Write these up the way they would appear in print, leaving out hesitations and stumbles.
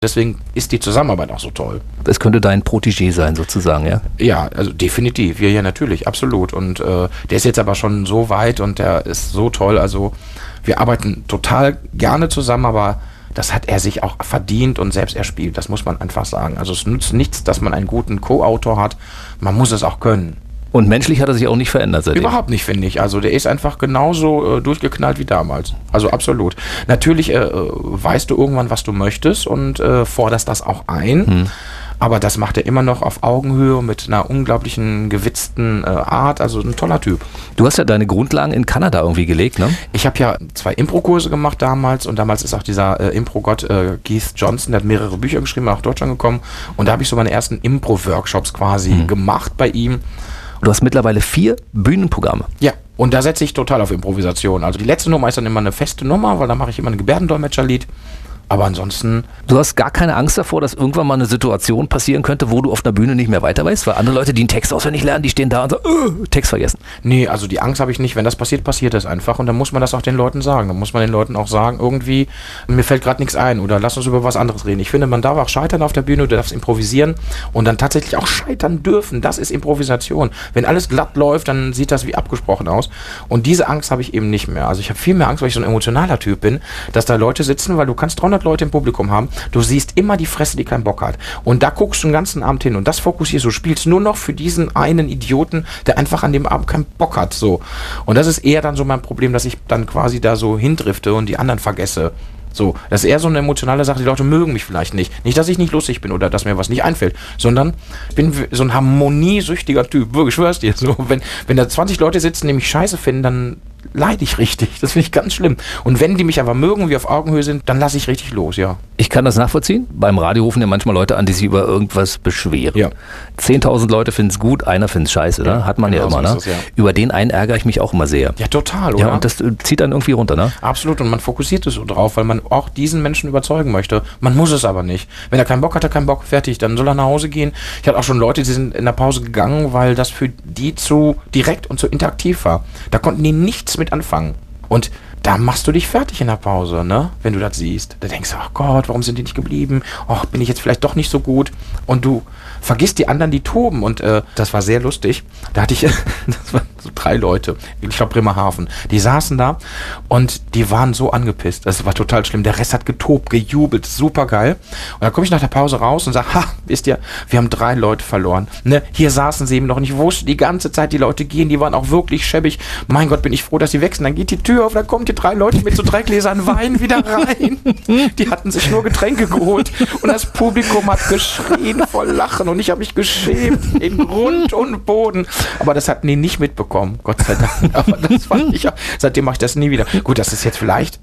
Deswegen ist die Zusammenarbeit auch so toll. Es könnte dein Protégé sein, sozusagen, ja? Ja, also definitiv. Ja, natürlich, absolut. Und der ist jetzt aber schon so weit und der ist so toll. Also wir arbeiten total gerne zusammen, aber das hat er sich auch verdient und selbst erspielt. Das muss man einfach sagen. Also es nützt nichts, dass man einen guten Co-Autor hat. Man muss es auch können. Und menschlich hat er sich auch nicht verändert seitdem? Überhaupt nicht, finde ich. Also der ist einfach genauso durchgeknallt wie damals. Also absolut. Natürlich weißt du irgendwann, was du möchtest und forderst das auch ein. Aber das macht er immer noch auf Augenhöhe mit einer unglaublichen, gewitzten Art. Also ein toller Typ. Du hast ja deine Grundlagen in Kanada irgendwie gelegt, ne? Ich habe ja 2 Impro-Kurse gemacht damals. Und damals ist auch dieser Impro-Gott Keith Johnson, der hat mehrere Bücher geschrieben, nach Deutschland gekommen. Und da habe ich so meine ersten Impro-Workshops quasi gemacht bei ihm. Du hast mittlerweile 4 Bühnenprogramme. Ja, und da setze ich total auf Improvisation. Also die letzte Nummer ist dann immer eine feste Nummer, weil da mache ich immer ein Gebärdendolmetscherlied. Aber ansonsten... Du hast gar keine Angst davor, dass irgendwann mal eine Situation passieren könnte, wo du auf einer Bühne nicht mehr weiter weißt? Weil andere Leute, die einen Text auswendig lernen, die stehen da und sagen, Text vergessen. Nee, also die Angst habe ich nicht. Wenn das passiert, passiert es einfach. Und dann muss man das auch den Leuten sagen. Dann muss man den Leuten auch sagen, irgendwie, mir fällt gerade nichts ein oder lass uns über was anderes reden. Ich finde, man darf auch scheitern auf der Bühne, du darfst improvisieren und dann tatsächlich auch scheitern dürfen. Das ist Improvisation. Wenn alles glatt läuft, dann sieht das wie abgesprochen aus. Und diese Angst habe ich eben nicht mehr. Also ich habe viel mehr Angst, weil ich so ein emotionaler Typ bin, dass da Leute sitzen, weil du kannst 300 Leute im Publikum haben. Du siehst immer die Fresse, die keinen Bock hat. Und da guckst du den ganzen Abend hin und das fokussierst du. Spielst nur noch für diesen einen Idioten, der einfach an dem Abend keinen Bock hat. So. Und das ist eher dann so mein Problem, dass ich dann quasi da so hindrifte und die anderen vergesse. So, das ist eher so eine emotionale Sache, die Leute mögen mich vielleicht nicht. Nicht, dass ich nicht lustig bin oder dass mir was nicht einfällt, sondern ich bin so ein harmoniesüchtiger Typ, wirklich, ich schwör's dir. So, wenn da 20 Leute sitzen, die mich scheiße finden, dann leide ich richtig. Das finde ich ganz schlimm. Und wenn die mich aber mögen und wir auf Augenhöhe sind, dann lasse ich richtig los, ja. Ich kann das nachvollziehen. Beim Radio rufen ja manchmal Leute an, die sich über irgendwas beschweren. Ja. 10.000 Leute finden es gut, einer findet es scheiße, ne? Hat man ja immer, ne? Ja. Über den einen ärgere ich mich auch immer sehr. Ja, total, oder? Ja, und das zieht dann irgendwie runter, ne? Absolut, und man fokussiert es so drauf, weil man auch diesen Menschen überzeugen möchte. Man muss es aber nicht. Wenn er keinen Bock hat, er keinen Bock, fertig, dann soll er nach Hause gehen. Ich hatte auch schon Leute, die sind in der Pause gegangen, weil das für die zu direkt und zu interaktiv war. Da konnten die nichts mit anfangen. Und da machst du dich fertig in der Pause, ne? Wenn du das siehst. Da denkst du, ach Gott, warum sind die nicht geblieben? Ach, bin ich jetzt vielleicht doch nicht so gut? Und du vergisst die anderen, die toben. Und das war sehr lustig. Da hatte ich, das waren so 3 Leute, ich glaube Bremerhaven, die saßen da und die waren so angepisst. Das war total schlimm. Der Rest hat getobt, gejubelt, super geil. Und dann komme ich nach der Pause raus und sage, ha, wisst ihr, wir haben 3 Leute verloren. Ne? Hier saßen sie eben noch nicht. Ich wusste die ganze Zeit, die Leute gehen, die waren auch wirklich schäbig. Mein Gott, bin ich froh, dass sie wechseln. Dann geht die Tür auf, dann kommt die 3 Leute mit so 3 Gläsern Wein wieder rein. Die hatten sich nur Getränke geholt und das Publikum hat geschrien vor Lachen und ich habe mich geschämt in Grund und Boden. Aber das hatten die nicht mitbekommen, Gott sei Dank. Aber das fand ich, seitdem mache ich das nie wieder. Gut, das ist jetzt vielleicht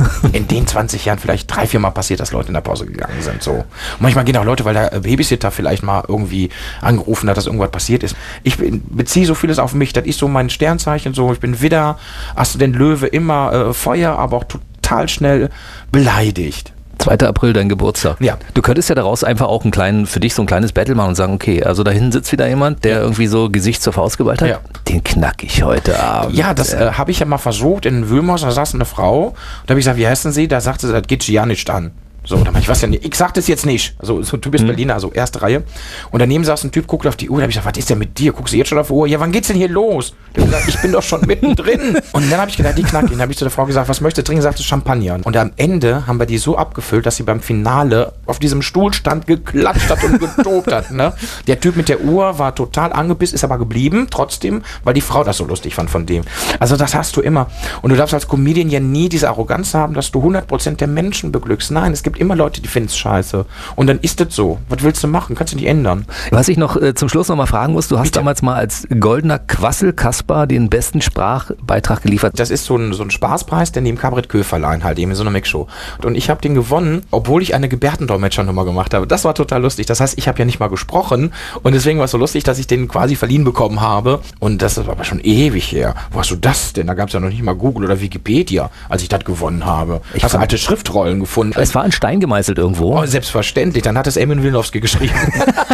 in den 20 Jahren vielleicht 3-4 Mal passiert, dass Leute in der Pause gegangen sind. So. Und manchmal gehen auch Leute, weil der Babysitter vielleicht mal irgendwie angerufen hat, dass irgendwas passiert ist. Ich beziehe so vieles auf mich. Das ist so mein Sternzeichen. So, ich bin Widder, Aszendent Löwe, immer Feuer, aber auch total schnell beleidigt. 2. April, dein Geburtstag. Ja. Du könntest ja daraus einfach auch für dich so ein kleines Battle machen und sagen, okay, also da hinten sitzt wieder jemand, der irgendwie so Gesicht zur Faust geballt hat. Ja. Den knack ich heute Abend. Ja, das habe ich ja mal versucht in Wülmers, da saß eine Frau, da habe ich gesagt, wie heißen Sie? Da sagte sie, das geht ja nicht an. So, da meinte ich, was ja nicht, ich sag das jetzt nicht. Also, so ein Typ ist Berliner, also erste Reihe. Und daneben saß ein Typ, guckt auf die Uhr, da habe ich gesagt, was ist denn mit dir? Guckst du jetzt schon auf die Uhr? Ja, wann geht's denn hier los? Der hat gesagt, ich bin doch schon mittendrin. Und dann habe ich gedacht, die knack ihn. Dann habe ich zu der Frau gesagt, was möchtest du trinken? Sagte Champagner. Und am Ende haben wir die so abgefüllt, dass sie beim Finale auf diesem Stuhl stand, geklatscht hat und getobt hat. Ne? Der Typ mit der Uhr war total angepisst, ist aber geblieben, trotzdem, weil die Frau das so lustig fand von dem. Also das hast du immer. Und du darfst als Comedian ja nie diese Arroganz haben, dass du 100% der Menschen beglückst. Nein, es gibt immer Leute, die finden es scheiße. Und dann ist das so. Was willst du machen? Kannst du nicht ändern. Was ich noch zum Schluss noch mal fragen muss, du hast damals mal als goldener Quassel-Kasper den besten Sprachbeitrag geliefert. Das ist so ein Spaßpreis, der neben Kabarett Kö verleihen halt, eben in so einer Mixshow. Und ich habe den gewonnen, obwohl ich eine Gebärdendolmetschernummer gemacht habe. Das war total lustig. Das heißt, ich habe ja nicht mal gesprochen und deswegen war es so lustig, dass ich den quasi verliehen bekommen habe. Und das ist aber schon ewig her. Wo hast du das denn? Da gab es ja noch nicht mal Google oder Wikipedia, als ich das gewonnen habe. Hast du alte Schriftrollen gefunden? Es war ein Stein gemeißelt irgendwo. Oh, selbstverständlich. Dann hat es Emin Wilnowski geschrieben.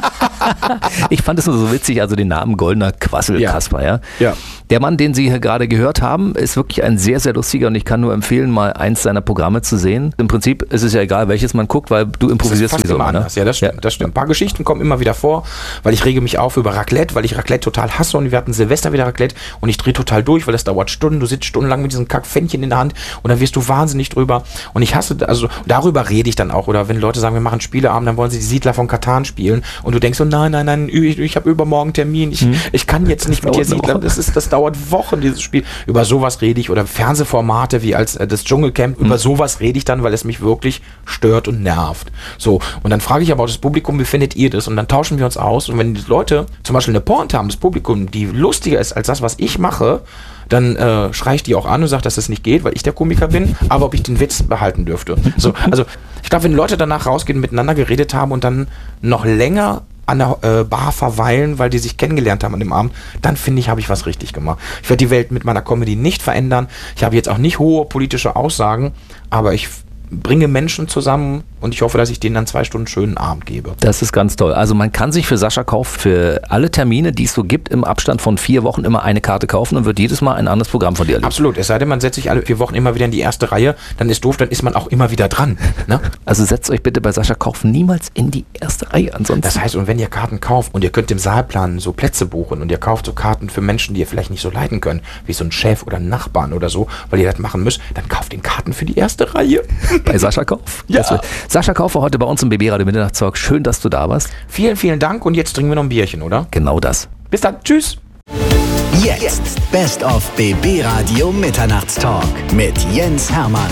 Ich fand es nur so witzig, also den Namen Goldener Quassel Kasper, ja. Der Mann, den Sie hier gerade gehört haben, ist wirklich ein sehr, sehr lustiger und ich kann nur empfehlen, mal eins seiner Programme zu sehen. Im Prinzip ist es ja egal, welches man guckt, weil du improvisierst sowieso immer anders. Ne? Ja, das stimmt, das stimmt. Ein paar Geschichten kommen immer wieder vor, weil ich rege mich auf über Raclette, weil ich Raclette total hasse und wir hatten Silvester wieder Raclette und ich drehe total durch, weil das dauert Stunden, du sitzt stundenlang mit diesem Kackpfännchen in der Hand und dann wirst du wahnsinnig drüber und ich hasse, also darüber rede ich dann auch oder wenn Leute sagen, wir machen Spieleabend, dann wollen sie die Siedler von Katan spielen und du denkst so, nein, ich habe übermorgen Termin, ich kann jetzt nicht mit dir Siedler, das dauert Wochen, dieses Spiel. Über sowas rede ich oder Fernsehformate wie als das Dschungelcamp, über sowas rede ich dann, weil es mich wirklich stört und nervt. So, und dann frage ich aber auch das Publikum, wie findet ihr das? Und dann tauschen wir uns aus und wenn die Leute zum Beispiel eine Pointe haben, das Publikum, die lustiger ist als das, was ich mache, dann schreie ich die auch an und sage, dass das nicht geht, weil ich der Komiker bin, aber ob ich den Witz behalten dürfte. So, also ich glaube, wenn Leute danach rausgehen, miteinander geredet haben und dann noch länger an der Bar verweilen, weil die sich kennengelernt haben an dem Abend, dann finde ich, habe ich was richtig gemacht. Ich werde die Welt mit meiner Comedy nicht verändern. Ich habe jetzt auch nicht hohe politische Aussagen, aber ich bringe Menschen zusammen und ich hoffe, dass ich denen dann 2 Stunden schönen Abend gebe. Das ist ganz toll. Also man kann sich für Sascha Kauf für alle Termine, die es so gibt, im Abstand von 4 Wochen immer eine Karte kaufen und wird jedes Mal ein anderes Programm von dir erleben. Absolut. Es sei denn, man setzt sich alle 4 Wochen immer wieder in die erste Reihe, dann ist doof, dann ist man auch immer wieder dran. Ne? Also setzt euch bitte bei Sascha Kauf niemals in die erste Reihe ansonsten. Das heißt, und wenn ihr Karten kauft und ihr könnt im Saalplan so Plätze buchen und ihr kauft so Karten für Menschen, die ihr vielleicht nicht so leiden könnt, wie so ein Chef oder ein Nachbarn oder so, weil ihr das machen müsst, dann kauft den Karten für die erste Reihe. Bei Sascha Kauf. Ja. Sascha Kauf war heute bei uns im BB Radio Mitternachtstalk. Schön, dass du da warst. Vielen, vielen Dank und jetzt trinken wir noch ein Bierchen, oder? Genau das. Bis dann. Tschüss. Jetzt Best of BB Radio Mitternachtstalk mit Jens Hermann.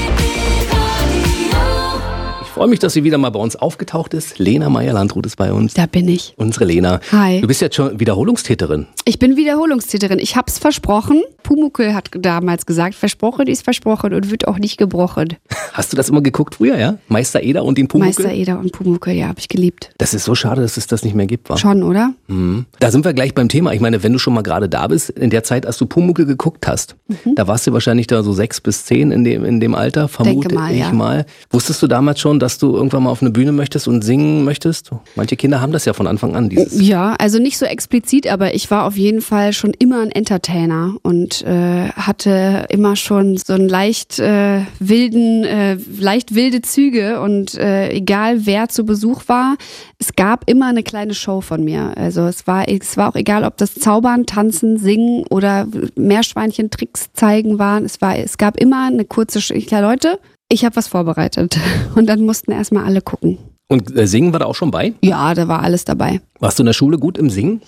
Ich freue mich, dass sie wieder mal bei uns aufgetaucht ist. Lena Meyer-Landrut ist bei uns. Da bin ich. Unsere Lena. Hi. Du bist jetzt schon Wiederholungstäterin. Ich bin Wiederholungstäterin. Ich hab's versprochen. Pumuckl hat damals gesagt, versprochen ist versprochen und wird auch nicht gebrochen. Hast du das immer geguckt früher, ja? Meister Eder und den Pumuckl? Meister Eder und Pumuckl, ja, habe ich geliebt. Das ist so schade, dass es das nicht mehr gibt, wa? Schon, oder? Mhm. Da sind wir gleich beim Thema. Ich meine, wenn du schon mal gerade da bist, in der Zeit, als du Pumuckl geguckt hast, da warst du wahrscheinlich da so 6 bis 10 in dem Alter, vermute ich mal. Wusstest du damals schon, dass du irgendwann mal auf eine Bühne möchtest und singen möchtest? Manche Kinder haben das ja von Anfang an. Ja, also nicht so explizit, aber ich war auf jeden Fall schon immer ein Entertainer und hatte immer schon so einen leicht wilde Züge und egal wer zu Besuch war, es gab immer eine kleine Show von mir. Also es war auch egal, ob das Zaubern, Tanzen, Singen oder Meerschweinchen-Tricks zeigen waren. Es gab immer eine kurze Leute, ich habe was vorbereitet und dann mussten erstmal alle gucken. Und Singen war da auch schon bei? Ja, da war alles dabei. Warst du in der Schule gut im Singen?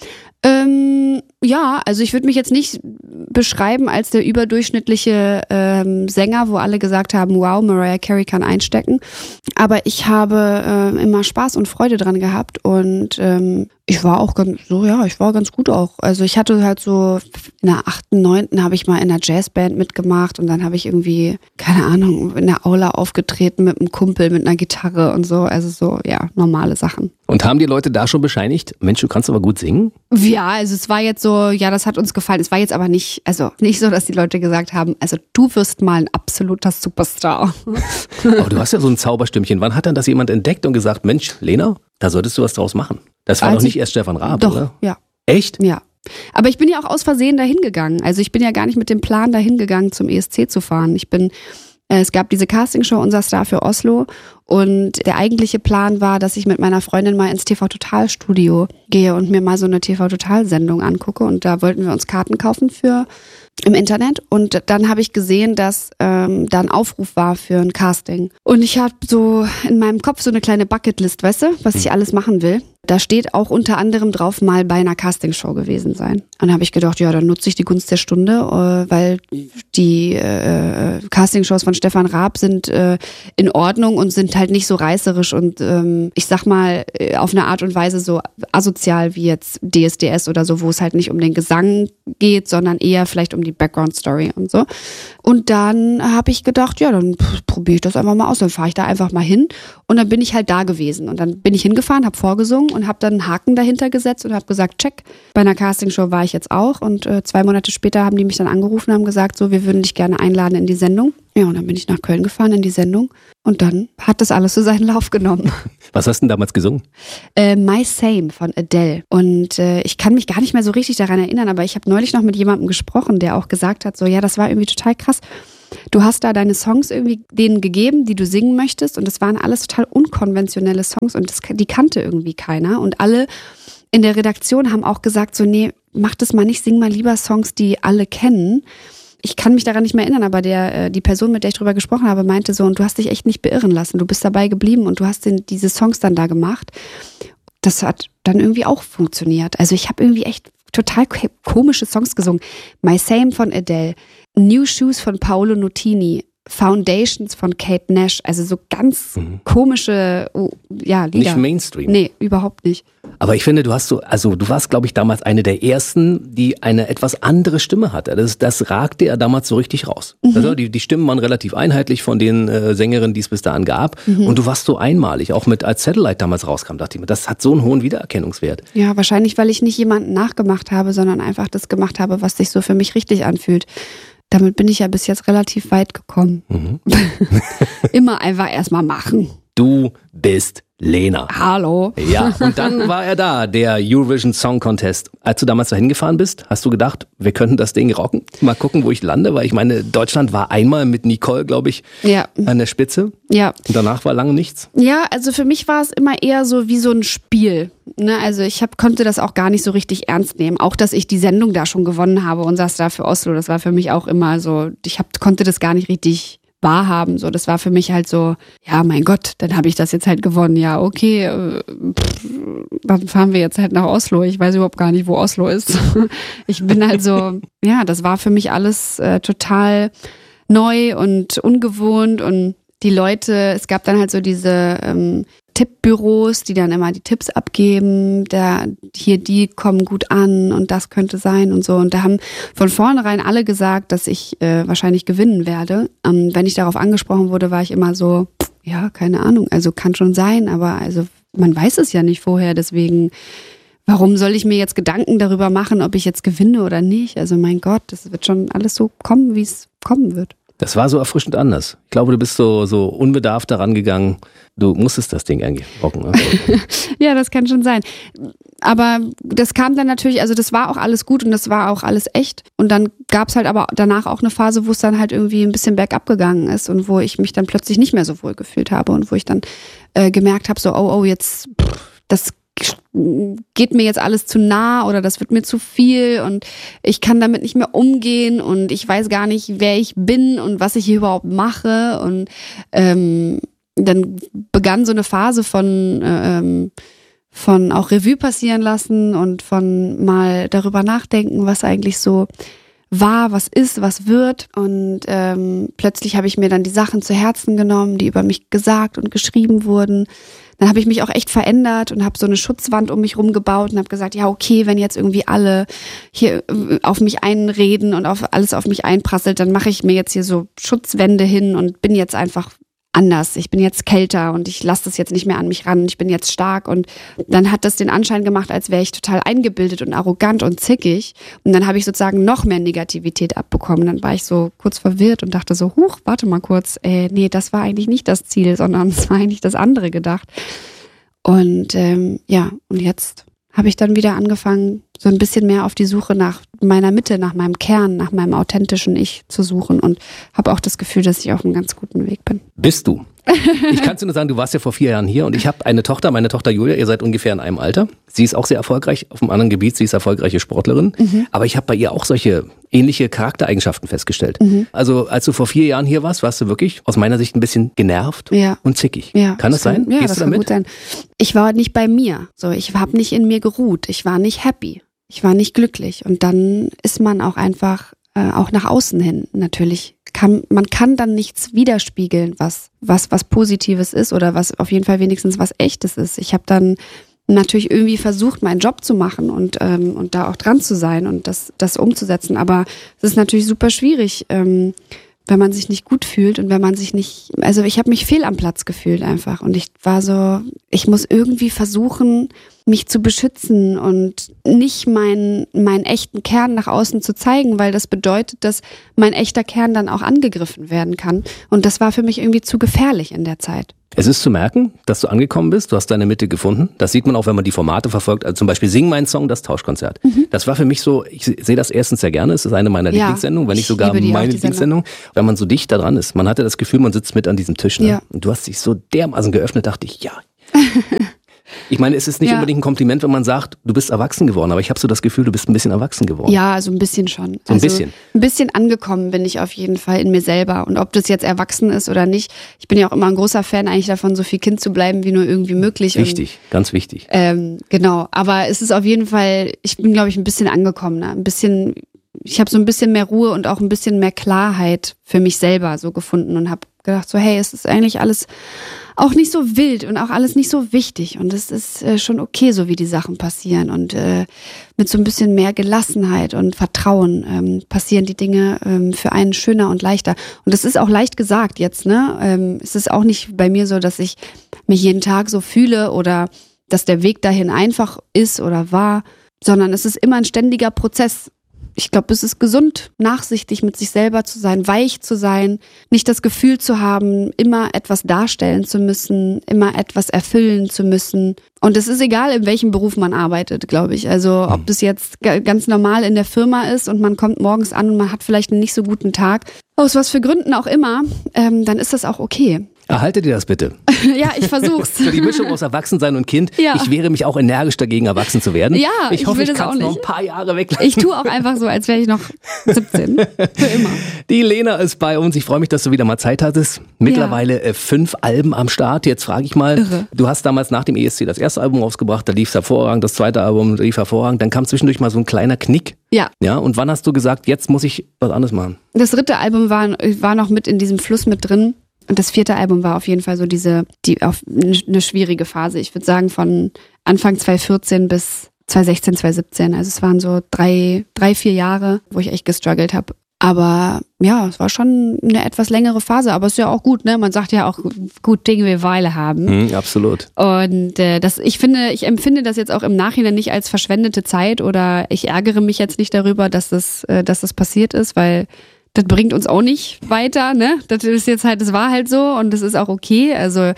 Ja, also ich würde mich jetzt nicht beschreiben als der überdurchschnittliche Sänger, wo alle gesagt haben, wow, Mariah Carey kann einstecken. Aber ich habe immer Spaß und Freude dran gehabt und ich war auch ich war ganz gut auch. Also ich hatte halt so in der 8., 9. habe ich mal in einer Jazzband mitgemacht und dann habe ich irgendwie, keine Ahnung, in der Aula aufgetreten mit einem Kumpel, mit einer Gitarre und so. Also so, ja, normale Sachen. Und haben die Leute da schon bescheinigt, Mensch, du kannst aber gut singen? Ja, also es war jetzt so, ja, das hat uns gefallen. Es war jetzt aber nicht so, dass die Leute gesagt haben, also du wirst mal ein absoluter Superstar. Aber du hast ja so ein Zauberstimmchen. Wann hat dann das jemand entdeckt und gesagt, Mensch, Lena, da solltest du was draus machen? Das war doch nicht erst Stefan Raab, doch, oder? Ja. Echt? Ja. Aber ich bin ja auch aus Versehen dahin gegangen. Also ich bin ja gar nicht mit dem Plan dahin gegangen, zum ESC zu fahren. Es gab diese Castingshow Unser Star für Oslo und der eigentliche Plan war, dass ich mit meiner Freundin mal ins TV-Total-Studio gehe und mir mal so eine TV-Total-Sendung angucke und da wollten wir uns Karten kaufen für im Internet und dann habe ich gesehen, dass da ein Aufruf war für ein Casting und ich habe so in meinem Kopf so eine kleine Bucketlist, weißt du, was ich alles machen will. Da steht auch unter anderem drauf, mal bei einer Castingshow gewesen sein. Und dann habe ich gedacht, ja, dann nutze ich die Gunst der Stunde, weil die Castingshows von Stefan Raab sind in Ordnung und sind halt nicht so reißerisch und ich sag mal auf eine Art und Weise so asozial wie jetzt DSDS oder so, wo es halt nicht um den Gesang geht, sondern eher vielleicht um die Background-Story und so. Und dann habe ich gedacht, ja, dann probiere ich das einfach mal aus, dann fahre ich da einfach mal hin und dann bin ich halt da gewesen und dann bin ich hingefahren, habe vorgesungen und habe dann einen Haken dahinter gesetzt und habe gesagt, check. Bei einer Castingshow war ich jetzt auch und 2 Monate später haben die mich dann angerufen und haben gesagt, so, wir würden dich gerne einladen in die Sendung. Ja, und dann bin ich nach Köln gefahren in die Sendung und dann hat das alles so seinen Lauf genommen. Was hast du denn damals gesungen? My Same von Adele. Und ich kann mich gar nicht mehr so richtig daran erinnern, aber ich habe neulich noch mit jemandem gesprochen, der auch gesagt hat, so ja, das war irgendwie total krass. Du hast da deine Songs irgendwie denen gegeben, die du singen möchtest und das waren alles total unkonventionelle Songs und die kannte irgendwie keiner und alle in der Redaktion haben auch gesagt, so nee, mach das mal nicht, sing mal lieber Songs, die alle kennen. Ich kann mich daran nicht mehr erinnern, aber die Person, mit der ich drüber gesprochen habe, meinte so, und du hast dich echt nicht beirren lassen, du bist dabei geblieben und du hast diese Songs dann da gemacht. Das hat dann irgendwie auch funktioniert. Also ich habe irgendwie echt total komische Songs gesungen. My Same von Adele, New Shoes von Paolo Nutini, Foundations von Kate Nash, also so ganz komische Lieder. Nicht Mainstream. Nee, überhaupt nicht. Aber ich finde, du warst, glaube ich, damals eine der ersten, die eine etwas andere Stimme hatte. Das ragte ja damals so richtig raus. Also die Stimmen waren relativ einheitlich von den Sängerinnen, die es bis dahin gab. Und du warst so einmalig, auch als Satellite damals rauskam, dachte ich mir, das hat so einen hohen Wiedererkennungswert. Ja, wahrscheinlich, weil ich nicht jemanden nachgemacht habe, sondern einfach das gemacht habe, was sich so für mich richtig anfühlt. Damit bin ich ja bis jetzt relativ weit gekommen. Immer einfach erstmal machen. Du bist Lena. Hallo. Ja, und dann war er da, der Eurovision Song Contest. Als du damals dahin gefahren bist, hast du gedacht, wir könnten das Ding rocken? Mal gucken, wo ich lande, weil ich meine, Deutschland war einmal mit Nicole, glaube ich, an der Spitze. Ja. Und danach war lange nichts. Ja, also für mich war es immer eher so wie so ein Spiel. Ne? Also ich konnte das auch gar nicht so richtig ernst nehmen. Auch, dass ich die Sendung da schon gewonnen habe und saß da für Oslo, das war für mich auch immer so, konnte das gar nicht richtig wahrhaben. So, das war für mich halt so, ja, mein Gott, dann habe ich das jetzt halt gewonnen. Ja, okay, dann fahren wir jetzt halt nach Oslo. Ich weiß überhaupt gar nicht, wo Oslo ist. Ich bin halt so, ja, das war für mich alles total neu und ungewohnt und die Leute, es gab dann halt so diese Tippbüros, die dann immer die Tipps abgeben, die kommen gut an und das könnte sein und so. Und da haben von vornherein alle gesagt, dass ich wahrscheinlich gewinnen werde. Wenn ich darauf angesprochen wurde, war ich immer so, ja, keine Ahnung, also kann schon sein, aber also man weiß es ja nicht vorher, deswegen, warum soll ich mir jetzt Gedanken darüber machen, ob ich jetzt gewinne oder nicht? Also mein Gott, das wird schon alles so kommen, wie es kommen wird. Das war so erfrischend anders. Ich glaube, du bist so unbedarft daran gegangen. Du musstest das Ding eigentlich rocken. Ne? Ja, das kann schon sein. Aber das kam dann natürlich, also das war auch alles gut und das war auch alles echt. Und dann gab es halt aber danach auch eine Phase, wo es dann halt irgendwie ein bisschen bergab gegangen ist und wo ich mich dann plötzlich nicht mehr so wohl gefühlt habe und wo ich dann gemerkt habe, so, oh, jetzt, das geht mir jetzt alles zu nah oder das wird mir zu viel und ich kann damit nicht mehr umgehen und ich weiß gar nicht, wer ich bin und was ich hier überhaupt mache und dann begann so eine Phase von auch Revue passieren lassen und von mal darüber nachdenken, was eigentlich so war, was ist, was wird und plötzlich habe ich mir dann die Sachen zu Herzen genommen, die über mich gesagt und geschrieben wurden. Dann habe ich mich auch echt verändert und habe so eine Schutzwand um mich rumgebaut und habe gesagt, ja okay, wenn jetzt irgendwie alle hier auf mich einreden und alles auf mich einprasselt, dann mache ich mir jetzt hier so Schutzwände hin und bin jetzt einfach anders. Ich bin jetzt kälter und ich lasse das jetzt nicht mehr an mich ran. Ich bin jetzt stark und dann hat das den Anschein gemacht, als wäre ich total eingebildet und arrogant und zickig und dann habe ich sozusagen noch mehr Negativität abbekommen. Dann war ich so kurz verwirrt und dachte so, warte mal kurz, nee, das war eigentlich nicht das Ziel, sondern es war eigentlich das andere gedacht. Und und jetzt habe ich dann wieder angefangen, so ein bisschen mehr auf die Suche nach meiner Mitte, nach meinem Kern, nach meinem authentischen Ich zu suchen und habe auch das Gefühl, dass ich auf einem ganz guten Weg bin. Bist du? Ich kann es dir nur sagen, du warst ja vor 4 Jahren hier und ich habe eine Tochter, meine Tochter Julia, ihr seid ungefähr in einem Alter. Sie ist auch sehr erfolgreich auf einem anderen Gebiet, sie ist erfolgreiche Sportlerin, aber ich habe bei ihr auch solche ähnliche Charaktereigenschaften festgestellt. Also als du vor 4 Jahren hier warst du wirklich aus meiner Sicht ein bisschen genervt und zickig. Ja, kann das sein? Ja, das kann gut sein. Ich war nicht bei mir, so ich habe nicht in mir geruht, ich war nicht happy, ich war nicht glücklich und dann ist man auch einfach auch nach außen hin natürlich. Man kann dann nichts widerspiegeln, was Positives ist oder was auf jeden Fall wenigstens was Echtes ist. Ich habe dann natürlich irgendwie versucht, meinen Job zu machen und da auch dran zu sein und das umzusetzen. Aber es ist natürlich super schwierig, wenn man sich nicht gut fühlt und wenn man sich nicht, also ich habe mich fehl am Platz gefühlt einfach und ich war so, ich muss irgendwie versuchen, mich zu beschützen und nicht meinen echten Kern nach außen zu zeigen, weil das bedeutet, dass mein echter Kern dann auch angegriffen werden kann. Und das war für mich irgendwie zu gefährlich in der Zeit. Es ist zu merken, dass du angekommen bist, du hast deine Mitte gefunden. Das sieht man auch, wenn man die Formate verfolgt, also zum Beispiel Sing meinen Song, das Tauschkonzert. Das war für mich so, ich sehe das erstens sehr gerne, es ist eine meiner Lieblingssendungen, wenn nicht sogar meine Lieblingssendung. Wenn man so dicht da dran ist, man hatte das Gefühl, man sitzt mit an diesem Tisch. Ne? Ja. Und du hast dich so dermaßen geöffnet, dachte ich, ja. Ich meine, es ist nicht unbedingt ein Kompliment, wenn man sagt, du bist erwachsen geworden, aber ich habe so das Gefühl, du bist ein bisschen erwachsen geworden. Ja, so ein bisschen schon. So ein bisschen. Ein bisschen angekommen bin ich auf jeden Fall in mir selber. Und ob das jetzt erwachsen ist oder nicht, ich bin ja auch immer ein großer Fan eigentlich davon, so viel Kind zu bleiben, wie nur irgendwie möglich. Wichtig, ganz wichtig. Genau, aber es ist auf jeden Fall, ich bin, glaube ich, ein bisschen angekommen. Ne? Ich habe so ein bisschen mehr Ruhe und auch ein bisschen mehr Klarheit für mich selber so gefunden und habe gedacht so, hey, es ist eigentlich alles auch nicht so wild und auch alles nicht so wichtig und es ist schon okay, so wie die Sachen passieren und mit so ein bisschen mehr Gelassenheit und Vertrauen passieren die Dinge für einen schöner und leichter und das ist auch leicht gesagt jetzt, ne? Es ist auch nicht bei mir so, dass ich mich jeden Tag so fühle oder dass der Weg dahin einfach ist oder war, sondern es ist immer ein ständiger Prozess. Ich glaube, es ist gesund, nachsichtig mit sich selber zu sein, weich zu sein, nicht das Gefühl zu haben, immer etwas darstellen zu müssen, immer etwas erfüllen zu müssen. Und es ist egal, in welchem Beruf man arbeitet, glaube ich. Also ob das jetzt ganz normal in der Firma ist und man kommt morgens an und man hat vielleicht einen nicht so guten Tag, aus was für Gründen auch immer, dann ist das auch okay. Erhalte dir das bitte. Ja, ich versuch's. Für die Mischung aus Erwachsensein und Kind. Ja. Ich wehre mich auch energisch dagegen, erwachsen zu werden. Ja, ich hoffe, ich kann es noch ein paar Jahre weglassen. Ich tue auch einfach so, als wäre ich noch 17. Für immer. Die Lena ist bei uns. Ich freue mich, dass du wieder mal Zeit hattest. Mittlerweile 5 Alben am Start. Jetzt frage ich mal, Du hast damals nach dem ESC das erste Album rausgebracht, da lief es hervorragend, das zweite Album lief hervorragend. Dann kam zwischendurch mal so ein kleiner Knick. Ja. Ja. Und wann hast du gesagt, jetzt muss ich was anderes machen? Das dritte Album war noch mit in diesem Fluss mit drin. Und das vierte Album war auf jeden Fall so eine schwierige Phase. Ich würde sagen von Anfang 2014 bis 2016, 2017. Also es waren so 3, 4 Jahre, wo ich echt gestruggelt habe. Aber ja, es war schon eine etwas längere Phase. Aber es ist ja auch gut, ne? Man sagt ja auch, gut Dinge wie Weile haben. Absolut. Und ich empfinde das jetzt auch im Nachhinein nicht als verschwendete Zeit oder ich ärgere mich jetzt nicht darüber, dass das passiert ist, weil das bringt uns auch nicht weiter, ne? Das war halt so und das ist auch okay. Also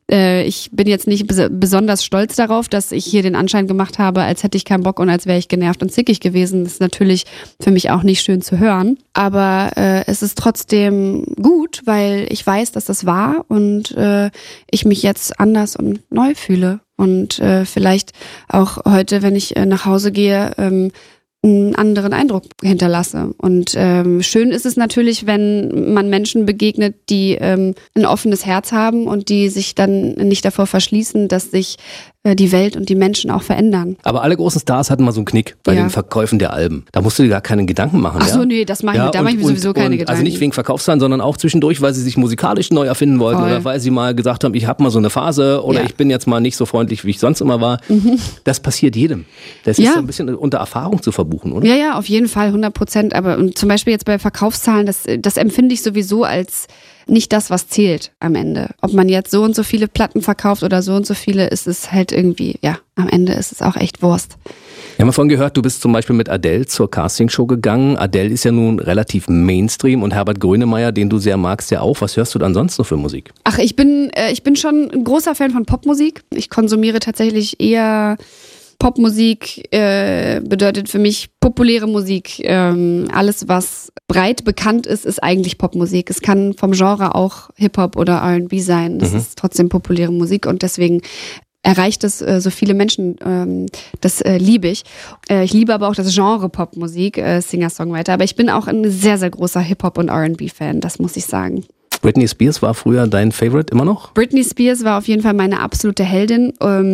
ich bin jetzt nicht besonders stolz darauf, dass ich hier den Anschein gemacht habe, als hätte ich keinen Bock und als wäre ich genervt und zickig gewesen. Das ist natürlich für mich auch nicht schön zu hören. Aber es ist trotzdem gut, weil ich weiß, dass das war und ich mich jetzt anders und neu fühle. Und vielleicht auch heute, wenn ich nach Hause gehe, einen anderen Eindruck hinterlasse. Und schön ist es natürlich, wenn man Menschen begegnet, die ein offenes Herz haben und die sich dann nicht davor verschließen, dass sich die Welt und die Menschen auch verändern. Aber alle großen Stars hatten mal so einen Knick bei den Verkäufen der Alben. Da musst du dir gar keine Gedanken machen. Ach so, nee, das mache ich da mache ich mir sowieso keine Gedanken. Also nicht wegen Verkaufszahlen, sondern auch zwischendurch, weil sie sich musikalisch neu erfinden wollten oder weil sie mal gesagt haben, ich habe mal so eine Phase oder ich bin jetzt mal nicht so freundlich, wie ich sonst immer war. Das passiert jedem. Das ist so ein bisschen unter Erfahrung zu verbuchen, oder? Ja, auf jeden Fall, 100%. Aber und zum Beispiel jetzt bei Verkaufszahlen, das empfinde ich sowieso als nicht das, was zählt am Ende. Ob man jetzt so und so viele Platten verkauft oder so und so viele, ist es halt irgendwie, am Ende ist es auch echt Wurst. Wir haben vorhin gehört, du bist zum Beispiel mit Adele zur Castingshow gegangen. Adele ist ja nun relativ Mainstream und Herbert Grönemeyer, den du sehr magst, ja auch. Was hörst du dann sonst noch für Musik? Ach, ich bin schon ein großer Fan von Popmusik. Ich konsumiere tatsächlich eher Popmusik, bedeutet für mich populäre Musik. Alles, was breit bekannt ist, ist eigentlich Popmusik. Es kann vom Genre auch Hip-Hop oder R&B sein. Das ist trotzdem populäre Musik und deswegen erreicht es so viele Menschen. Das liebe ich. Ich liebe aber auch das Genre Popmusik, Singer-Songwriter. Aber ich bin auch ein sehr, sehr großer Hip-Hop- und R&B-Fan, das muss ich sagen. Britney Spears war früher dein Favorite immer noch? Britney Spears war auf jeden Fall meine absolute Heldin,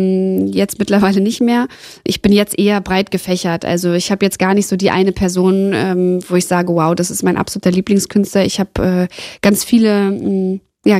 jetzt mittlerweile nicht mehr. Ich bin jetzt eher breit gefächert, also ich habe jetzt gar nicht so die eine Person, wo ich sage, wow, das ist mein absoluter Lieblingskünstler. Ich habe ganz viele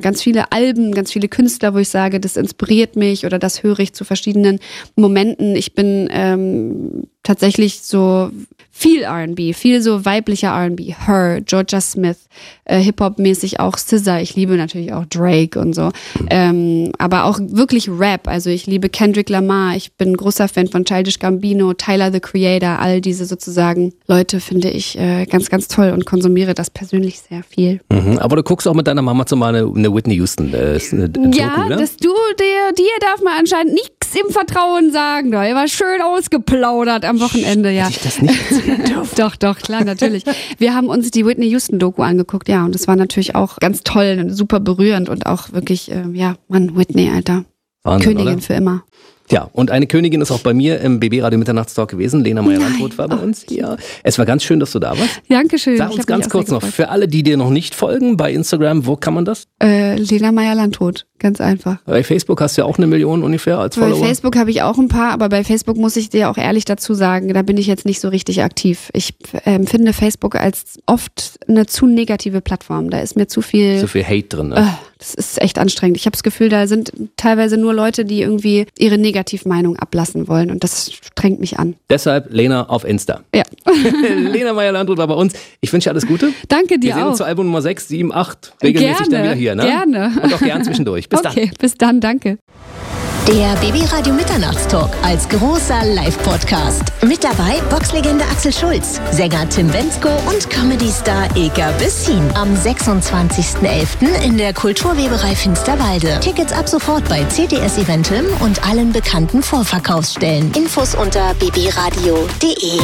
Alben, ganz viele Künstler, wo ich sage, das inspiriert mich oder das höre ich zu verschiedenen Momenten. Ich bin tatsächlich so viel R&B, viel so weiblicher R&B. Her, Georgia Smith, Hip-Hop-mäßig auch SZA. Ich liebe natürlich auch Drake und so. Aber auch wirklich Rap. Also ich liebe Kendrick Lamar. Ich bin ein großer Fan von Childish Gambino, Tyler, the Creator. All diese sozusagen Leute finde ich ganz, ganz toll und konsumiere das persönlich sehr viel. Aber du guckst auch mit deiner Mama zumal eine Whitney Houston Doku, ja, ne? dass dir darf man anscheinend nichts im Vertrauen sagen. Doch. Er war schön ausgeplaudert am Wochenende, ja. Hätte ich das nicht erzählen dürfen. Doch, klar, natürlich. Wir haben uns die Whitney Houston Doku angeguckt, ja, und das war natürlich auch ganz toll und super berührend und auch wirklich, Mann, Whitney, Alter. Wahnsinn, Königin oder? für immer. Ja, und eine Königin ist auch bei mir im BB Radio Mitternachtstalk gewesen. Lena Meyer-Landrut war bei uns hier. Es war ganz schön, dass du da warst. Dankeschön. Sag uns ganz kurz noch, für alle, die dir noch nicht folgen, bei Instagram, wo kann man das? Lena Meyer-Landrut, ganz einfach. Bei Facebook hast du ja auch 1 Million ungefähr als Follower. Bei Facebook habe ich auch ein paar, aber bei Facebook muss ich dir auch ehrlich dazu sagen, da bin ich jetzt nicht so richtig aktiv. Ich empfinde Facebook als oft eine zu negative Plattform. Da ist mir zu viel Hate drin, ne? Das ist echt anstrengend. Ich habe das Gefühl, da sind teilweise nur Leute, die irgendwie ihre Negativmeinung ablassen wollen und das strengt mich an. Deshalb Lena auf Insta. Ja. Lena Meyer-Landrut war bei uns. Ich wünsche dir alles Gute. Danke dir Wir sehen auch. uns zu Album Nummer 6, 7, 8 regelmäßig dann wieder hier, ne? Gerne. Und auch gern zwischendurch. Bis dann. Okay, bis dann, danke. Der BB Radio Mitternachtstalk als großer Live-Podcast. Mit dabei Boxlegende Axel Schulz, Sänger Tim Bendzko und Comedy-Star Eka Bessin. Am 26.11. in der Kulturweberei Finsterwalde. Tickets ab sofort bei CTS Eventim und allen bekannten Vorverkaufsstellen. Infos unter bbradio.de.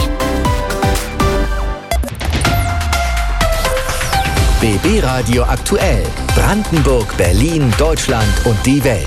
BB Radio aktuell. Brandenburg, Berlin, Deutschland und die Welt.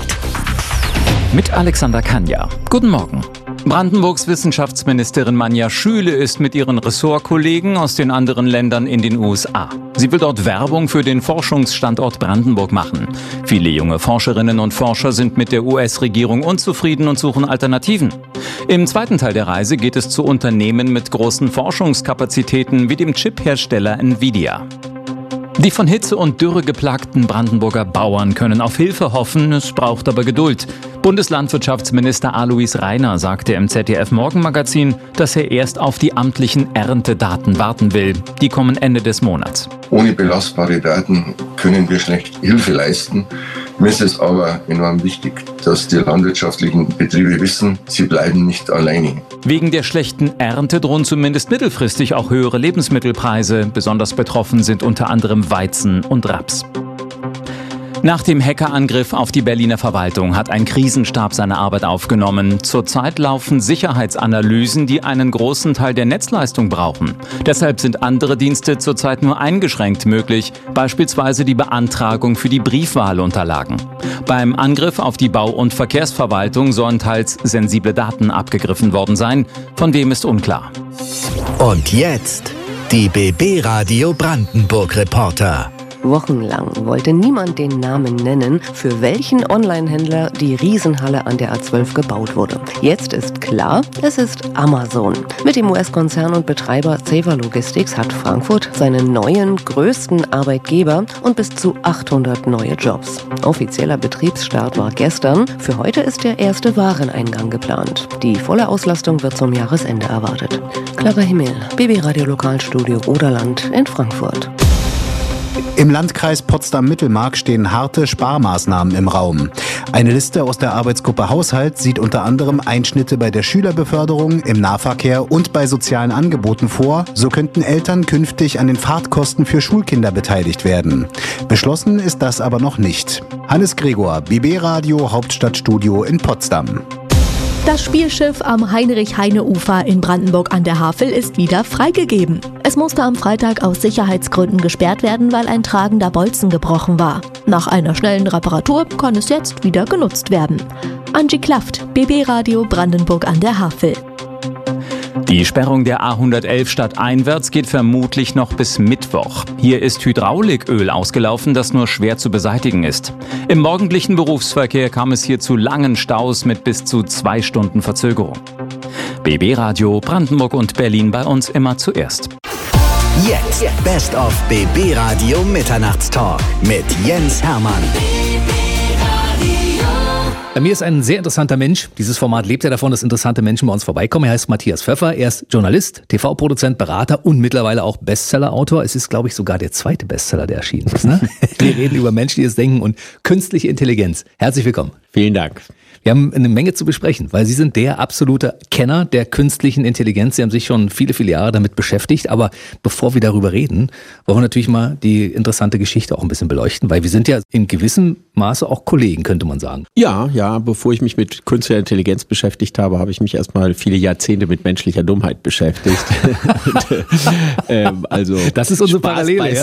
Mit Alexander Kanja. Guten Morgen. Brandenburgs Wissenschaftsministerin Manja Schüle ist mit ihren Ressortkollegen aus den anderen Ländern in den USA. Sie will dort Werbung für den Forschungsstandort Brandenburg machen. Viele junge Forscherinnen und Forscher sind mit der US-Regierung unzufrieden und suchen Alternativen. Im zweiten Teil der Reise geht es zu Unternehmen mit großen Forschungskapazitäten wie dem Chiphersteller Nvidia. Die von Hitze und Dürre geplagten Brandenburger Bauern können auf Hilfe hoffen, es braucht aber Geduld. Bundeslandwirtschaftsminister Alois Rainer sagte im ZDF-Morgenmagazin, dass er erst auf die amtlichen Erntedaten warten will. Die kommen Ende des Monats. Ohne belastbare Daten können wir schlecht Hilfe leisten. Mir ist es aber enorm wichtig, dass die landwirtschaftlichen Betriebe wissen, sie bleiben nicht alleine. Wegen der schlechten Ernte drohen zumindest mittelfristig auch höhere Lebensmittelpreise. Besonders betroffen sind unter anderem Weizen und Raps. Nach dem Hackerangriff auf die Berliner Verwaltung hat ein Krisenstab seine Arbeit aufgenommen. Zurzeit laufen Sicherheitsanalysen, die einen großen Teil der Netzleistung brauchen. Deshalb sind andere Dienste zurzeit nur eingeschränkt möglich, beispielsweise die Beantragung für die Briefwahlunterlagen. Beim Angriff auf die Bau- und Verkehrsverwaltung sollen teils sensible Daten abgegriffen worden sein. Von wem ist unklar. Und jetzt die BB Radio Brandenburg Reporter. Wochenlang wollte niemand den Namen nennen, für welchen Online-Händler die Riesenhalle an der A12 gebaut wurde. Jetzt ist klar, es ist Amazon. Mit dem US-Konzern und Betreiber Saver Logistics hat Frankfurt seinen neuen, größten Arbeitgeber und bis zu 800 neue Jobs. Offizieller Betriebsstart war gestern. Für heute ist der erste Wareneingang geplant. Die volle Auslastung wird zum Jahresende erwartet. Clara Himmel, BB Radio Lokalstudio Oderland in Frankfurt. Im Landkreis Potsdam-Mittelmark stehen harte Sparmaßnahmen im Raum. Eine Liste aus der Arbeitsgruppe Haushalt sieht unter anderem Einschnitte bei der Schülerbeförderung, im Nahverkehr und bei sozialen Angeboten vor. So könnten Eltern künftig an den Fahrtkosten für Schulkinder beteiligt werden. Beschlossen ist das aber noch nicht. Hannes Gregor, BB Radio Hauptstadtstudio in Potsdam. Das Spielschiff am Heinrich-Heine-Ufer in Brandenburg an der Havel ist wieder freigegeben. Es musste am Freitag aus Sicherheitsgründen gesperrt werden, weil ein tragender Bolzen gebrochen war. Nach einer schnellen Reparatur kann es jetzt wieder genutzt werden. Angie Klaft, BB Radio Brandenburg an der Havel. Die Sperrung der A111 stadteinwärts geht vermutlich noch bis Mittwoch. Hier ist Hydrauliköl ausgelaufen, das nur schwer zu beseitigen ist. Im morgendlichen Berufsverkehr kam es hier zu langen Staus mit bis zu 2 Stunden Verzögerung. BB Radio Brandenburg und Berlin bei uns immer zuerst. Jetzt Best of BB Radio Mitternachtstalk mit Jens Hermann. BB Radio. Bei mir ist ein sehr interessanter Mensch. Dieses Format lebt ja davon, dass interessante Menschen bei uns vorbeikommen. Er heißt Matthias Pfeffer. Er ist Journalist, TV-Produzent, Berater und mittlerweile auch Bestseller-Autor. Es ist, glaube ich, sogar der zweite Bestseller, der erschienen ist. Ne? Wir reden über menschliches Denken und künstliche Intelligenz. Herzlich willkommen. Vielen Dank. Wir haben eine Menge zu besprechen, weil Sie sind der absolute Kenner der künstlichen Intelligenz. Sie haben sich schon viele, viele Jahre damit beschäftigt. Aber bevor wir darüber reden, wollen wir natürlich mal die interessante Geschichte auch ein bisschen beleuchten, weil wir sind ja in gewissem Maße auch Kollegen, könnte man sagen. Ja, bevor ich mich mit künstlicher Intelligenz beschäftigt habe, habe ich mich erstmal viele Jahrzehnte mit menschlicher Dummheit beschäftigt. Also das ist unsere Parallele.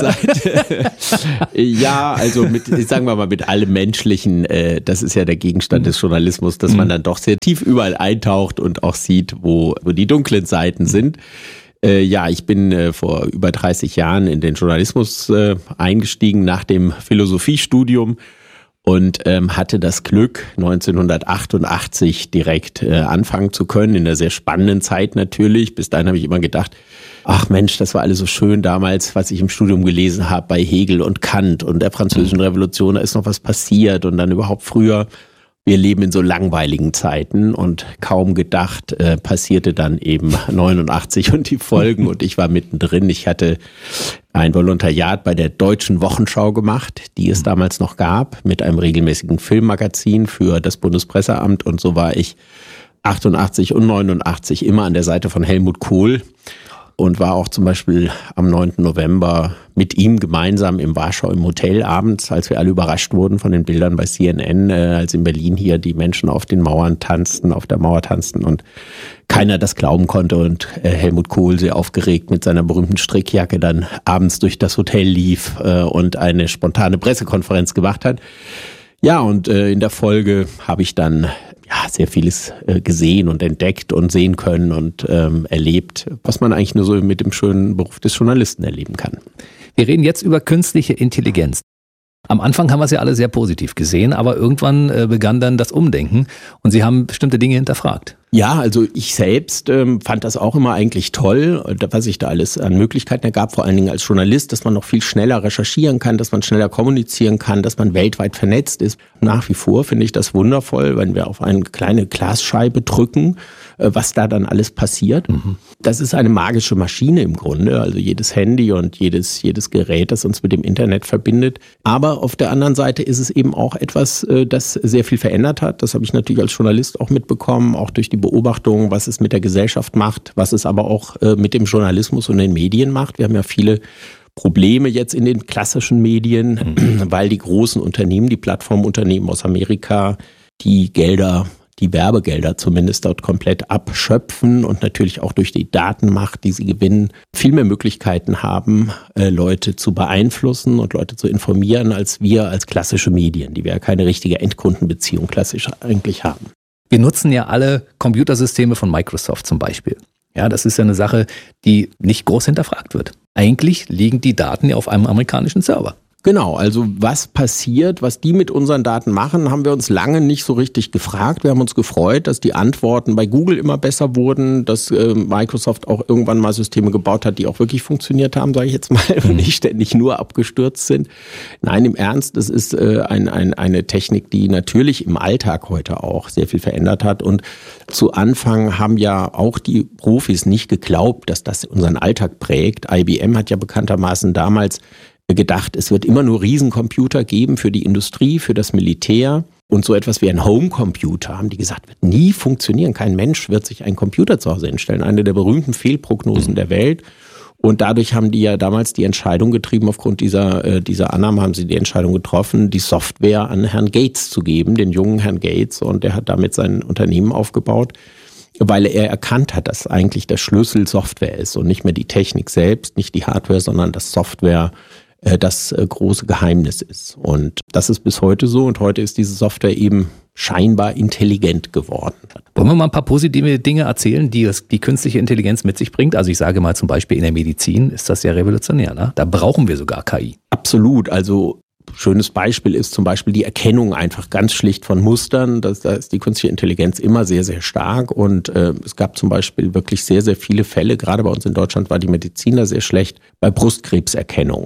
Ja, also sagen wir mal, mit allem Menschlichen, das ist ja der Gegenstand des Journalismus, dass man dann doch sehr tief überall eintaucht und auch sieht, wo die dunklen Seiten sind. Ich bin vor über 30 Jahren in den Journalismus eingestiegen nach dem Philosophiestudium und hatte das Glück, 1988 direkt anfangen zu können, in einer sehr spannenden Zeit natürlich. Bis dahin habe ich immer gedacht, ach Mensch, das war alles so schön damals, was ich im Studium gelesen habe bei Hegel und Kant und der Französischen Revolution, da ist noch was passiert und dann überhaupt früher. Wir leben in so langweiligen Zeiten und kaum gedacht passierte dann eben 89 und die Folgen und ich war mittendrin. Ich hatte ein Volontariat bei der Deutschen Wochenschau gemacht, die es damals noch gab, mit einem regelmäßigen Filmmagazin für das Bundespresseamt und so war ich 88 und 89 immer an der Seite von Helmut Kohl. Und war auch zum Beispiel am 9. November mit ihm gemeinsam im Warschau im Hotel abends, als wir alle überrascht wurden von den Bildern bei CNN, als in Berlin hier die Menschen auf der Mauer tanzten und keiner das glauben konnte und Helmut Kohl sehr aufgeregt mit seiner berühmten Strickjacke dann abends durch das Hotel lief und eine spontane Pressekonferenz gemacht hat. Ja, und in der Folge habe ich dann sehr vieles gesehen und entdeckt und sehen können und erlebt, was man eigentlich nur so mit dem schönen Beruf des Journalisten erleben kann. Wir reden jetzt über künstliche Intelligenz. Am Anfang haben wir es ja alle sehr positiv gesehen, aber irgendwann begann dann das Umdenken und Sie haben bestimmte Dinge hinterfragt. Ja, also ich selbst fand das auch immer eigentlich toll, was sich da alles an Möglichkeiten ergab, vor allen Dingen als Journalist, dass man noch viel schneller recherchieren kann, dass man schneller kommunizieren kann, dass man weltweit vernetzt ist. Nach wie vor finde ich das wundervoll, wenn wir auf eine kleine Glasscheibe drücken, was da dann alles passiert. Das ist eine magische Maschine im Grunde, also jedes Handy und jedes Gerät, das uns mit dem Internet verbindet. Aber auf der anderen Seite ist es eben auch etwas, das sehr viel verändert hat. Das habe ich natürlich als Journalist auch mitbekommen, auch durch die Beobachtungen, was es mit der Gesellschaft macht, was es aber auch mit dem Journalismus und den Medien macht. Wir haben ja viele Probleme jetzt in den klassischen Medien, weil die großen Unternehmen, die Plattformunternehmen aus Amerika, die Werbegelder zumindest dort komplett abschöpfen und natürlich auch durch die Datenmacht, die sie gewinnen, viel mehr Möglichkeiten haben, Leute zu beeinflussen und Leute zu informieren, als wir als klassische Medien, die wir ja keine richtige Endkundenbeziehung klassisch eigentlich haben. Wir nutzen ja alle Computersysteme von Microsoft zum Beispiel. Ja, das ist ja eine Sache, die nicht groß hinterfragt wird. Eigentlich liegen die Daten ja auf einem amerikanischen Server. Genau, also was passiert, was die mit unseren Daten machen, haben wir uns lange nicht so richtig gefragt. Wir haben uns gefreut, dass die Antworten bei Google immer besser wurden, dass Microsoft auch irgendwann mal Systeme gebaut hat, die auch wirklich funktioniert haben, sage ich jetzt mal, und nicht ständig nur abgestürzt sind. Nein, im Ernst, das ist eine Technik, die natürlich im Alltag heute auch sehr viel verändert hat. Und zu Anfang haben ja auch die Profis nicht geglaubt, dass das unseren Alltag prägt. IBM hat ja bekanntermaßen damals gedacht, es wird immer nur Riesencomputer geben für die Industrie, für das Militär. Und so etwas wie ein Homecomputer, haben die gesagt, wird nie funktionieren. Kein Mensch wird sich einen Computer zu Hause hinstellen. Eine der berühmten Fehlprognosen der Welt. Und dadurch haben die ja damals die Entscheidung getrieben, aufgrund dieser Annahme haben sie die Entscheidung getroffen, die Software an Herrn Gates zu geben, den jungen Herrn Gates. Und der hat damit sein Unternehmen aufgebaut, weil er erkannt hat, dass eigentlich der Schlüssel Software ist und nicht mehr die Technik selbst, nicht die Hardware, sondern das Software das große Geheimnis ist. Und das ist bis heute so. Und heute ist diese Software eben scheinbar intelligent geworden. Wollen wir mal ein paar positive Dinge erzählen, die die künstliche Intelligenz mit sich bringt? Also ich sage mal zum Beispiel in der Medizin ist das ja revolutionär, ne? Da brauchen wir sogar KI. Absolut. Also schönes Beispiel ist zum Beispiel die Erkennung einfach ganz schlicht von Mustern. Da ist die künstliche Intelligenz immer sehr, sehr stark. Und es gab zum Beispiel wirklich sehr, sehr viele Fälle. Gerade bei uns in Deutschland war die Medizin da sehr schlecht bei Brustkrebserkennung.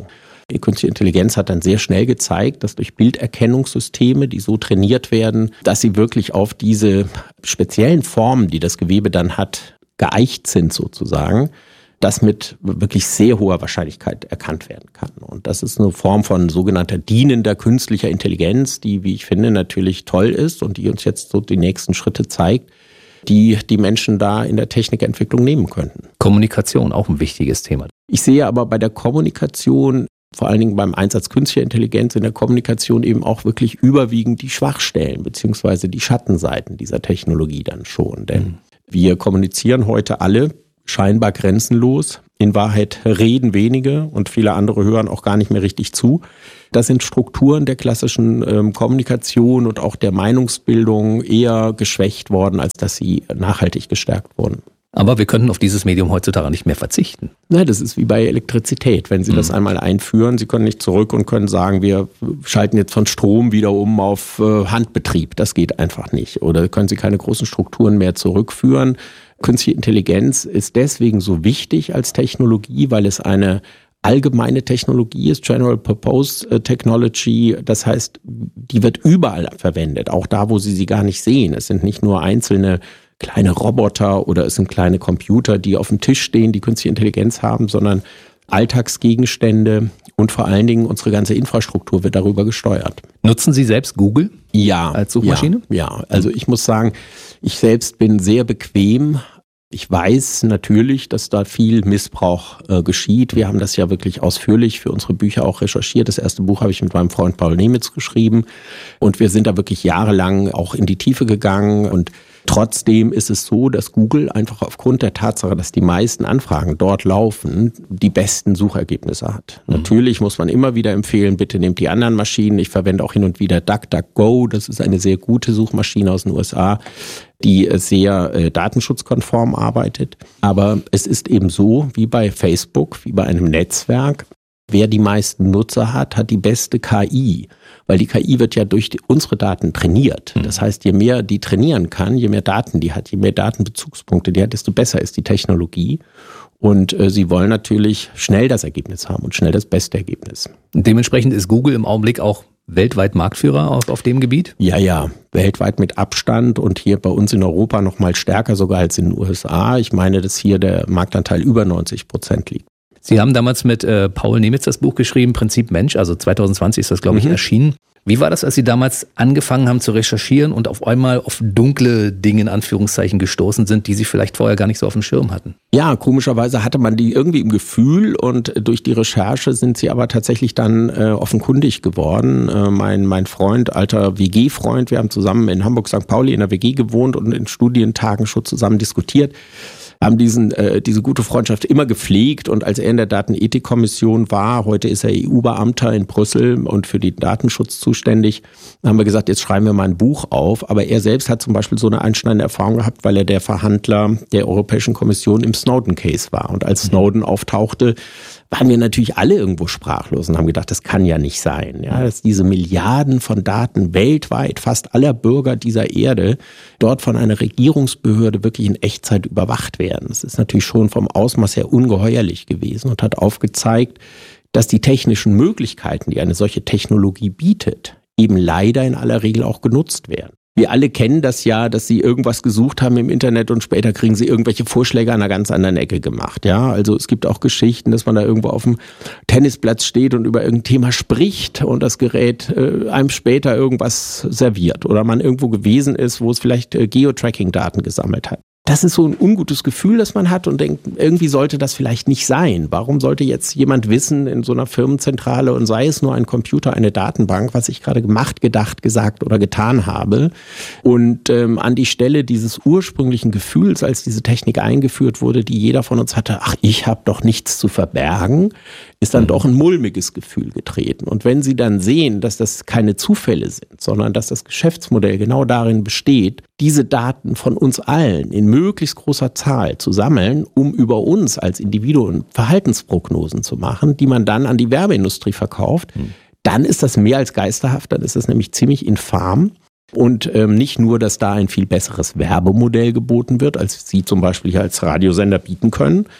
Die künstliche Intelligenz hat dann sehr schnell gezeigt, dass durch Bilderkennungssysteme, die so trainiert werden, dass sie wirklich auf diese speziellen Formen, die das Gewebe dann hat, geeicht sind sozusagen, das mit wirklich sehr hoher Wahrscheinlichkeit erkannt werden kann. Und das ist eine Form von sogenannter dienender künstlicher Intelligenz, die, wie ich finde, natürlich toll ist und die uns jetzt so die nächsten Schritte zeigt, die die Menschen da in der Technikentwicklung nehmen könnten. Kommunikation, auch ein wichtiges Thema. Ich sehe aber bei der Kommunikation, vor allen Dingen beim Einsatz künstlicher Intelligenz in der Kommunikation eben auch wirklich überwiegend die Schwachstellen beziehungsweise die Schattenseiten dieser Technologie dann schon. Denn wir kommunizieren heute alle scheinbar grenzenlos. In Wahrheit reden wenige und viele andere hören auch gar nicht mehr richtig zu. Das sind Strukturen der klassischen Kommunikation und auch der Meinungsbildung eher geschwächt worden, als dass sie nachhaltig gestärkt wurden. Aber wir könnten auf dieses Medium heutzutage nicht mehr verzichten. Nein, das ist wie bei Elektrizität. Wenn Sie das einmal einführen, Sie können nicht zurück und können sagen, wir schalten jetzt von Strom wieder um auf Handbetrieb. Das geht einfach nicht. Oder können Sie keine großen Strukturen mehr zurückführen. Künstliche Intelligenz ist deswegen so wichtig als Technologie, weil es eine allgemeine Technologie ist, General Purpose Technology. Das heißt, die wird überall verwendet, auch da, wo Sie sie gar nicht sehen. Es sind nicht nur einzelne kleine Roboter oder es sind kleine Computer, die auf dem Tisch stehen, die künstliche Intelligenz haben, sondern Alltagsgegenstände und vor allen Dingen unsere ganze Infrastruktur wird darüber gesteuert. Nutzen Sie selbst Google als Suchmaschine? Ja, also ich muss sagen, ich selbst bin sehr bequem. Ich weiß natürlich, dass da viel Missbrauch geschieht. Wir haben das ja wirklich ausführlich für unsere Bücher auch recherchiert. Das erste Buch habe ich mit meinem Freund Paul Nemitz geschrieben und wir sind da wirklich jahrelang auch in die Tiefe gegangen und trotzdem ist es so, dass Google einfach aufgrund der Tatsache, dass die meisten Anfragen dort laufen, die besten Suchergebnisse hat. Natürlich muss man immer wieder empfehlen, bitte nehmt die anderen Maschinen. Ich verwende auch hin und wieder DuckDuckGo. Das ist eine sehr gute Suchmaschine aus den USA, die sehr datenschutzkonform arbeitet. Aber es ist eben so, wie bei Facebook, wie bei einem Netzwerk, wer die meisten Nutzer hat, hat die beste KI. Weil die KI wird ja durch unsere Daten trainiert. Das heißt, je mehr die trainieren kann, je mehr Daten die hat, je mehr Datenbezugspunkte die hat, desto besser ist die Technologie. Und sie wollen natürlich schnell das Ergebnis haben und schnell das beste Ergebnis. Dementsprechend ist Google im Augenblick auch weltweit Marktführer auf dem Gebiet? Ja, weltweit mit Abstand und hier bei uns in Europa noch mal stärker sogar als in den USA. Ich meine, dass hier der Marktanteil über 90% liegt. Sie haben damals mit Paul Nemitz das Buch geschrieben, Prinzip Mensch, also 2020 ist das, glaube ich, erschienen. Wie war das, als Sie damals angefangen haben zu recherchieren und auf einmal auf dunkle Dinge in Anführungszeichen gestoßen sind, die Sie vielleicht vorher gar nicht so auf dem Schirm hatten? Ja, komischerweise hatte man die irgendwie im Gefühl und durch die Recherche sind sie aber tatsächlich dann offenkundig geworden. Mein Freund, alter WG-Freund, wir haben zusammen in Hamburg St. Pauli in der WG gewohnt und in Studientagen schon zusammen diskutiert, haben diese gute Freundschaft immer gepflegt und als er in der Datenethikkommission war, heute ist er EU-Beamter in Brüssel und für den Datenschutz zuständig, haben wir gesagt, jetzt schreiben wir mal ein Buch auf, aber er selbst hat zum Beispiel so eine einschneidende Erfahrung gehabt, weil er der Verhandler der Europäischen Kommission im Snowden-Case war und als Snowden auftauchte, waren wir natürlich alle irgendwo sprachlos und haben gedacht, das kann ja nicht sein, ja, dass diese Milliarden von Daten weltweit, fast aller Bürger dieser Erde, dort von einer Regierungsbehörde wirklich in Echtzeit überwacht werden. Das ist natürlich schon vom Ausmaß her ungeheuerlich gewesen und hat aufgezeigt, dass die technischen Möglichkeiten, die eine solche Technologie bietet, eben leider in aller Regel auch genutzt werden. Wir alle kennen das ja, dass Sie irgendwas gesucht haben im Internet und später kriegen Sie irgendwelche Vorschläge an einer ganz anderen Ecke gemacht. Ja, also es gibt auch Geschichten, dass man da irgendwo auf dem Tennisplatz steht und über irgendein Thema spricht und das Gerät einem später irgendwas serviert oder man irgendwo gewesen ist, wo es vielleicht Geotracking-Daten gesammelt hat. Das ist so ein ungutes Gefühl, das man hat und denkt, irgendwie sollte das vielleicht nicht sein. Warum sollte jetzt jemand wissen in so einer Firmenzentrale und sei es nur ein Computer, eine Datenbank, was ich gerade gemacht, gedacht, gesagt oder getan habe? Und an die Stelle dieses ursprünglichen Gefühls, als diese Technik eingeführt wurde, die jeder von uns hatte, ach, ich habe doch nichts zu verbergen, ist dann doch ein mulmiges Gefühl getreten. Und wenn Sie dann sehen, dass das keine Zufälle sind, sondern dass das Geschäftsmodell genau darin besteht, diese Daten von uns allen in möglichst großer Zahl zu sammeln, um über uns als Individuen Verhaltensprognosen zu machen, die man dann an die Werbeindustrie verkauft, dann ist das mehr als geisterhaft, dann ist das nämlich ziemlich infam. Und nicht nur, dass da ein viel besseres Werbemodell geboten wird, als Sie zum Beispiel als Radiosender bieten können,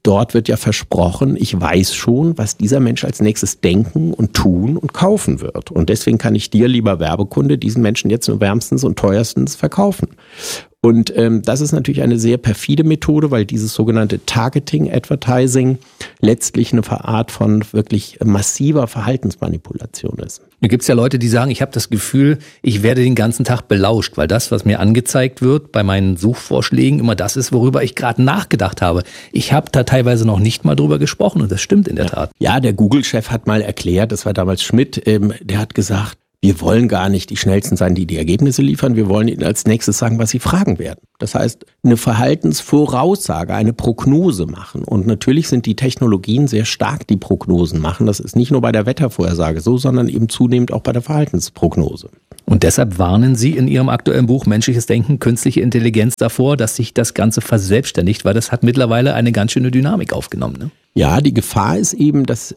dort wird ja versprochen, ich weiß schon, was dieser Mensch als nächstes denken und tun und kaufen wird. Und deswegen kann ich dir, lieber Werbekunde, diesen Menschen jetzt nur wärmstens und teuerstens verkaufen. Und das ist natürlich eine sehr perfide Methode, weil dieses sogenannte Targeting Advertising letztlich eine Art von wirklich massiver Verhaltensmanipulation ist. Da gibt es ja Leute, die sagen, ich habe das Gefühl, ich werde den ganzen Tag belauscht, weil das, was mir angezeigt wird bei meinen Suchvorschlägen, immer das ist, worüber ich gerade nachgedacht habe. Ich habe da teilweise noch nicht mal drüber gesprochen und das stimmt in der Tat. Ja, der Google-Chef hat mal erklärt, das war damals Schmidt, der hat gesagt, wir wollen gar nicht die Schnellsten sein, die die Ergebnisse liefern. Wir wollen ihnen als nächstes sagen, was sie fragen werden. Das heißt, eine Verhaltensvoraussage, eine Prognose machen. Und natürlich sind die Technologien sehr stark, die Prognosen machen. Das ist nicht nur bei der Wettervorhersage so, sondern eben zunehmend auch bei der Verhaltensprognose. Und deshalb warnen Sie in Ihrem aktuellen Buch Menschliches Denken, Künstliche Intelligenz davor, dass sich das Ganze verselbstständigt, weil das hat mittlerweile eine ganz schöne Dynamik aufgenommen, ne? Ja, die Gefahr ist eben, dass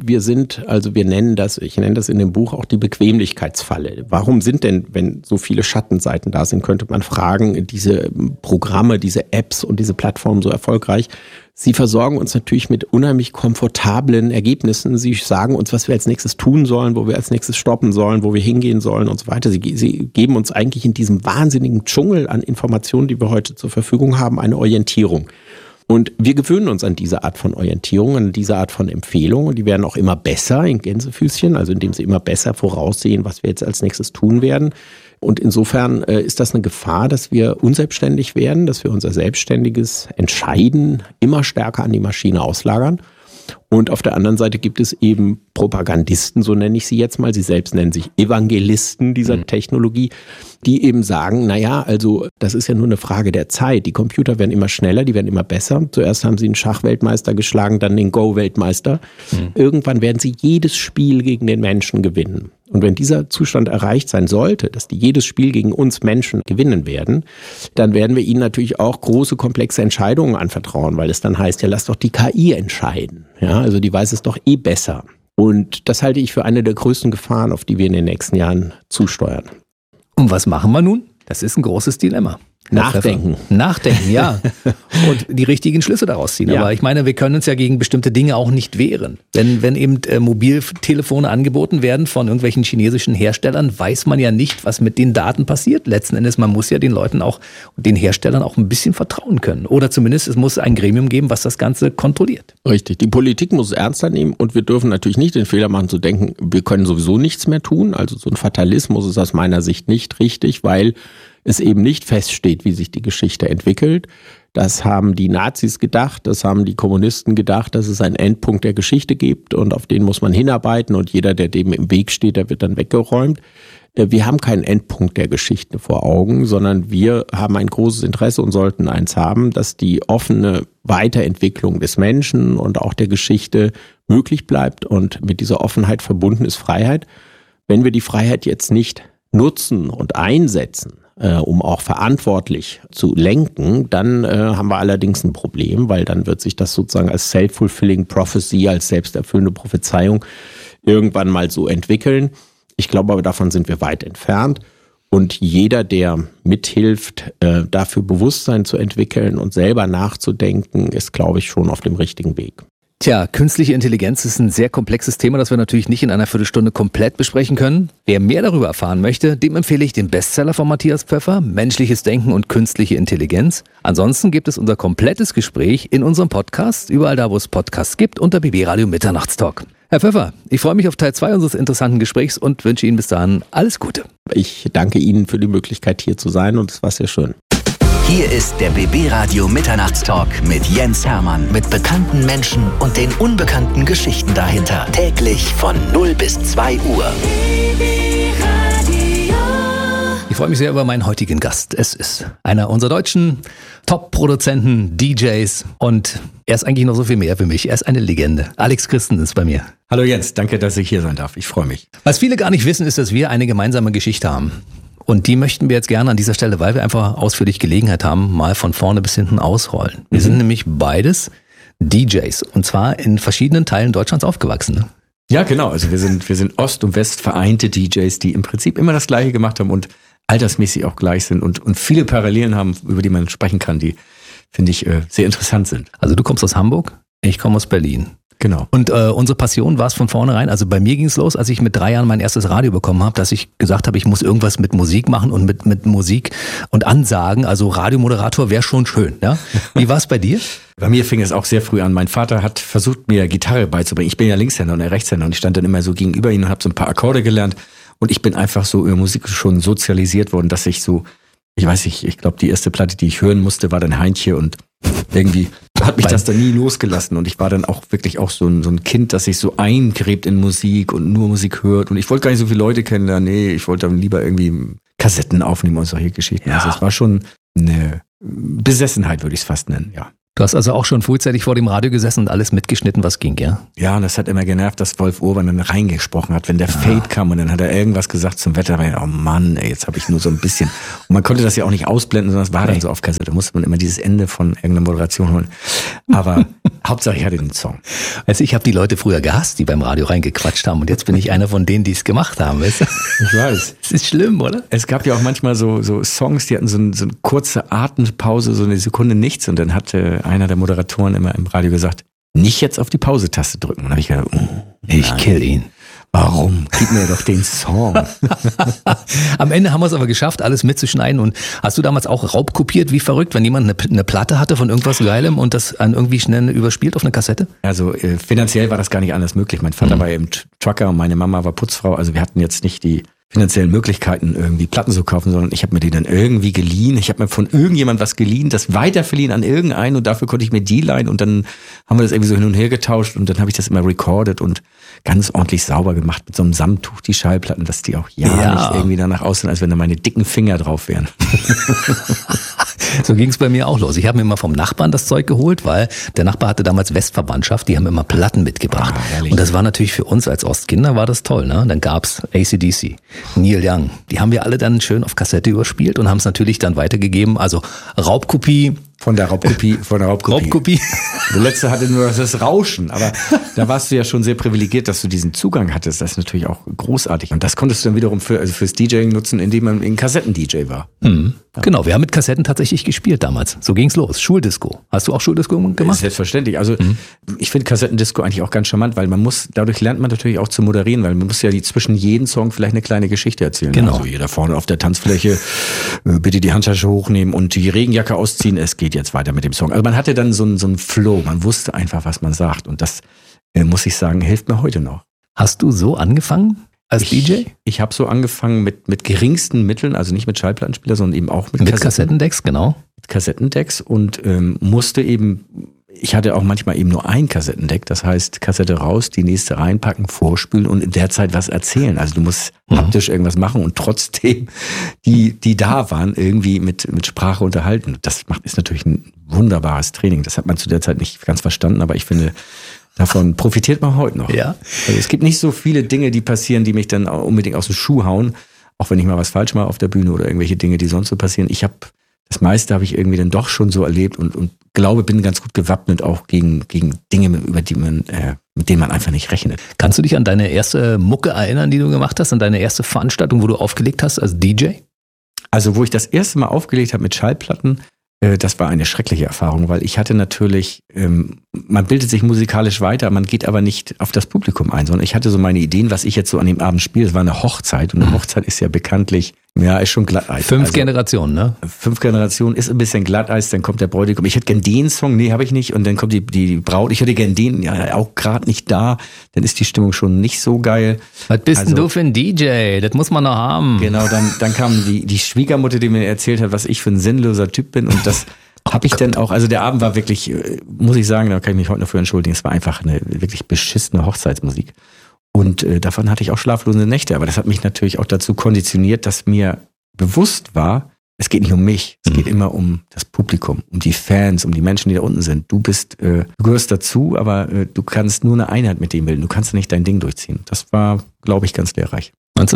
wir nennen das, ich nenne das in dem Buch auch die Bequemlichkeitsfalle. Warum sind denn, wenn so viele Schattenseiten da sind, könnte man fragen, diese Programme, diese Apps und diese Plattformen so erfolgreich? Sie versorgen uns natürlich mit unheimlich komfortablen Ergebnissen. Sie sagen uns, was wir als nächstes tun sollen, wo wir als nächstes stoppen sollen, wo wir hingehen sollen und so weiter. Sie geben uns eigentlich in diesem wahnsinnigen Dschungel an Informationen, die wir heute zur Verfügung haben, eine Orientierung. Und wir gewöhnen uns an diese Art von Orientierung, an diese Art von Empfehlungen. Und die werden auch immer besser in Gänsefüßchen, also indem sie immer besser voraussehen, was wir jetzt als nächstes tun werden. Und insofern ist das eine Gefahr, dass wir unselbstständig werden, dass wir unser selbstständiges Entscheiden immer stärker an die Maschine auslagern. Und auf der anderen Seite gibt es eben Propagandisten, so nenne ich sie jetzt mal. Sie selbst nennen sich Evangelisten dieser Technologie, die eben sagen, naja, also das ist ja nur eine Frage der Zeit. Die Computer werden immer schneller, die werden immer besser. Zuerst haben sie einen Schachweltmeister geschlagen, dann den Go-Weltmeister. Irgendwann werden sie jedes Spiel gegen den Menschen gewinnen. Und wenn dieser Zustand erreicht sein sollte, dass die jedes Spiel gegen uns Menschen gewinnen werden, dann werden wir ihnen natürlich auch große, komplexe Entscheidungen anvertrauen, weil es dann heißt, ja, lass doch die KI entscheiden. Ja, also die weiß es doch eh besser. Und das halte ich für eine der größten Gefahren, auf die wir in den nächsten Jahren zusteuern. Und was machen wir nun? Das ist ein großes Dilemma. Nachdenken. Nachdenken, ja. Und die richtigen Schlüsse daraus ziehen. Ja. Aber ich meine, wir können uns ja gegen bestimmte Dinge auch nicht wehren. Wenn eben Mobiltelefone angeboten werden von irgendwelchen chinesischen Herstellern, weiß man ja nicht, was mit den Daten passiert. Letzten Endes, man muss ja den Leuten auch, den Herstellern auch ein bisschen vertrauen können. Oder zumindest, es muss ein Gremium geben, was das Ganze kontrolliert. Richtig. Die Politik muss es ernster nehmen und wir dürfen natürlich nicht den Fehler machen zu denken, wir können sowieso nichts mehr tun. Also so ein Fatalismus ist aus meiner Sicht nicht richtig, weil es eben nicht feststeht, wie sich die Geschichte entwickelt. Das haben die Nazis gedacht, das haben die Kommunisten gedacht, dass es einen Endpunkt der Geschichte gibt und auf den muss man hinarbeiten und jeder, der dem im Weg steht, der wird dann weggeräumt. Wir haben keinen Endpunkt der Geschichte vor Augen, sondern wir haben ein großes Interesse und sollten eins haben, dass die offene Weiterentwicklung des Menschen und auch der Geschichte möglich bleibt und mit dieser Offenheit verbunden ist Freiheit. Wenn wir die Freiheit jetzt nicht nutzen und einsetzen, um auch verantwortlich zu lenken, dann haben wir allerdings ein Problem, weil dann wird sich das sozusagen als self-fulfilling prophecy, als selbsterfüllende Prophezeiung irgendwann mal so entwickeln. Ich glaube aber, davon sind wir weit entfernt. Und jeder, der mithilft, dafür Bewusstsein zu entwickeln und selber nachzudenken, ist, glaube ich, schon auf dem richtigen Weg. Tja, künstliche Intelligenz ist ein sehr komplexes Thema, das wir natürlich nicht in einer Viertelstunde komplett besprechen können. Wer mehr darüber erfahren möchte, dem empfehle ich den Bestseller von Matthias Pfeffer, Menschliches Denken und künstliche Intelligenz. Ansonsten gibt es unser komplettes Gespräch in unserem Podcast, überall da, wo es Podcasts gibt, unter BB Radio Mitternachtstalk. Herr Pfeffer, ich freue mich auf Teil 2 unseres interessanten Gesprächs und wünsche Ihnen bis dahin alles Gute. Ich danke Ihnen für die Möglichkeit, hier zu sein und es war sehr schön. Hier ist der BB Radio Mitternachtstalk mit Jens Hermann. Mit bekannten Menschen und den unbekannten Geschichten dahinter. Täglich von 0 bis 2 Uhr. Ich freue mich sehr über meinen heutigen Gast. Es ist einer unserer deutschen Top-Produzenten, DJs und er ist eigentlich noch so viel mehr für mich. Er ist eine Legende. Alex Christen ist bei mir. Hallo Jens, danke, dass ich hier sein darf. Ich freue mich. Was viele gar nicht wissen, ist, dass wir eine gemeinsame Geschichte haben. Und die möchten wir jetzt gerne an dieser Stelle, weil wir einfach ausführlich Gelegenheit haben, mal von vorne bis hinten ausrollen. Wir sind nämlich beides DJs und zwar in verschiedenen Teilen Deutschlands aufgewachsen. Ne? Ja, genau. Also wir sind Ost und West vereinte DJs, die im Prinzip immer das Gleiche gemacht haben und altersmäßig auch gleich sind und viele Parallelen haben, über die man sprechen kann, die finde ich, sehr interessant sind. Also du kommst aus Hamburg, ich komme aus Berlin. Genau. Und unsere Passion war es von vornherein, also bei mir ging es los, als ich mit 3 Jahren mein erstes Radio bekommen habe, dass ich gesagt habe, ich muss irgendwas mit Musik machen und mit Musik und Ansagen, also Radiomoderator wäre schon schön. Ja? Wie war es bei dir? Bei mir fing es auch sehr früh an. Mein Vater hat versucht, mir Gitarre beizubringen. Ich bin ja Linkshänder und er Rechtshänder und ich stand dann immer so gegenüber ihm und habe so ein paar Akkorde gelernt und ich bin einfach so über Musik schon sozialisiert worden, dass ich so, ich weiß nicht, ich glaube, die erste Platte, die ich hören musste, war dann Heintje und irgendwie hat mich das dann nie losgelassen und ich war dann auch wirklich auch so ein Kind, das sich so eingräbt in Musik und nur Musik hört und ich wollte gar nicht so viele Leute kennenlernen, nee, ich wollte dann lieber irgendwie Kassetten aufnehmen und solche Geschichten. Ja. Also es war schon eine Besessenheit, würde ich es fast nennen, ja. Du hast also auch schon frühzeitig vor dem Radio gesessen und alles mitgeschnitten, was ging, ja? Ja, und das hat immer genervt, dass Wolf Urban dann reingesprochen hat, wenn der Fade kam und dann hat er irgendwas gesagt zum Wetter. Oh Mann, ey, jetzt habe ich nur so ein bisschen. Und man konnte das ja auch nicht ausblenden, sondern es war dann so auf Kassette. Da musste man immer dieses Ende von irgendeiner Moderation holen. Aber Hauptsache ich hatte den Song. Also ich habe die Leute früher gehasst, die beim Radio reingequatscht haben und jetzt bin ich einer von denen, die es gemacht haben. Weißt du? Ich weiß. Das ist schlimm, oder? Es gab ja auch manchmal so Songs, die hatten so eine kurze Atempause, so eine Sekunde nichts und dann hatte einer der Moderatoren immer im Radio gesagt, nicht jetzt auf die Pause-Taste drücken. Und dann habe ich gedacht, ich kill ihn. Warum? Gib mir doch den Song. Am Ende haben wir es aber geschafft, alles mitzuschneiden. Und hast du damals auch raubkopiert, wie verrückt, wenn jemand eine Platte hatte von irgendwas Geilem und das an irgendwie schnell überspielt auf eine Kassette? Also finanziell war das gar nicht anders möglich. Mein Vater war eben Trucker und meine Mama war Putzfrau. Also wir hatten jetzt nicht die finanziellen Möglichkeiten, irgendwie Platten zu kaufen, sondern ich habe mir die dann irgendwie geliehen. Ich habe mir von irgendjemand was geliehen, das weiterverliehen an irgendeinen und dafür konnte ich mir die leihen und dann haben wir das irgendwie so hin und her getauscht und dann habe ich das immer recorded und ganz ordentlich sauber gemacht mit so einem Samttuch, die Schallplatten, dass die auch nicht irgendwie danach aussehen, als wenn da meine dicken Finger drauf wären. So ging es bei mir auch los. Ich habe mir immer vom Nachbarn das Zeug geholt, weil der Nachbar hatte damals Westverwandtschaft, die haben immer Platten mitgebracht. Und das war natürlich für uns als Ostkinder war das toll. Ne? Dann gab's AC/DC, Neil Young. Die haben wir alle dann schön auf Kassette überspielt und haben es natürlich dann weitergegeben. Also Raubkopie. Von der Raubkopie. Der letzte hatte nur das Rauschen, aber da warst du ja schon sehr privilegiert, dass du diesen Zugang hattest. Das ist natürlich auch großartig. Und das konntest du dann wiederum fürs DJing nutzen, indem man ein Kassetten-DJ war. Mhm. Ja. Genau, wir haben mit Kassetten tatsächlich gespielt damals. So ging's los. Schuldisco. Hast du auch Schuldisco gemacht? Selbstverständlich. Also ich finde Kassettendisco eigentlich auch ganz charmant, weil dadurch lernt man natürlich auch zu moderieren, weil man muss ja zwischen jedem Song vielleicht eine kleine Geschichte erzählen. Genau. Also jeder vorne auf der Tanzfläche, bitte die Handtasche hochnehmen und die Regenjacke ausziehen. Es geht jetzt weiter mit dem Song. Also man hatte dann so einen Flow. Man wusste einfach, was man sagt. Und das, muss ich sagen, hilft mir heute noch. Hast du so angefangen? Als DJ? Ich habe so angefangen mit geringsten Mitteln, also nicht mit Schallplattenspieler, sondern eben auch mit Kassettendecks, genau. Mit Kassettendecks und musste eben, ich hatte auch manchmal eben nur ein Kassettendeck, das heißt Kassette raus, die nächste reinpacken, vorspülen und in der Zeit was erzählen. Also du musst haptisch irgendwas machen und trotzdem die da waren, irgendwie mit Sprache unterhalten. Das ist natürlich ein wunderbares Training. Das hat man zu der Zeit nicht ganz verstanden, aber ich finde, davon profitiert man heute noch. Ja. Also es gibt nicht so viele Dinge, die passieren, die mich dann unbedingt aus dem Schuh hauen, auch wenn ich mal was falsch mache auf der Bühne oder irgendwelche Dinge, die sonst so passieren. Das meiste habe ich irgendwie dann doch schon so erlebt und glaube, bin ganz gut gewappnet auch gegen Dinge, mit denen man einfach nicht rechnet. Kannst du dich an deine erste Mucke erinnern, die du gemacht hast, an deine erste Veranstaltung, wo du aufgelegt hast als DJ? Also wo ich das erste Mal aufgelegt habe mit Schallplatten, das war eine schreckliche Erfahrung, weil ich hatte natürlich, man bildet sich musikalisch weiter, man geht aber nicht auf das Publikum ein, sondern ich hatte so meine Ideen, was ich jetzt so an dem Abend spiele. Es war eine Hochzeit und eine Hochzeit ist ja bekanntlich, ist schon Glatteis. 5 Generationen, ne? 5 Generationen ist ein bisschen Glatteis, dann kommt der Bräutigam. Ich hätte gern den Song, nee, habe ich nicht. Und dann kommt die Braut, ich hätte gern den, ja, auch gerade nicht da. Dann ist die Stimmung schon nicht so geil. Was bist denn du für ein DJ? Das muss man noch haben. Genau, dann kam die Schwiegermutter, die mir erzählt hat, was ich für ein sinnloser Typ bin. Und das habe ich dann auch, also der Abend war wirklich, muss ich sagen, da kann ich mich heute noch für entschuldigen, es war einfach eine wirklich beschissene Hochzeitsmusik. Und davon hatte ich auch schlaflose Nächte. Aber das hat mich natürlich auch dazu konditioniert, dass mir bewusst war, es geht nicht um mich. Es geht immer um das Publikum, um die Fans, um die Menschen, die da unten sind. Du gehörst dazu, aber du kannst nur eine Einheit mit dem bilden. Du kannst nicht dein Ding durchziehen. Das war, glaube ich, ganz lehrreich.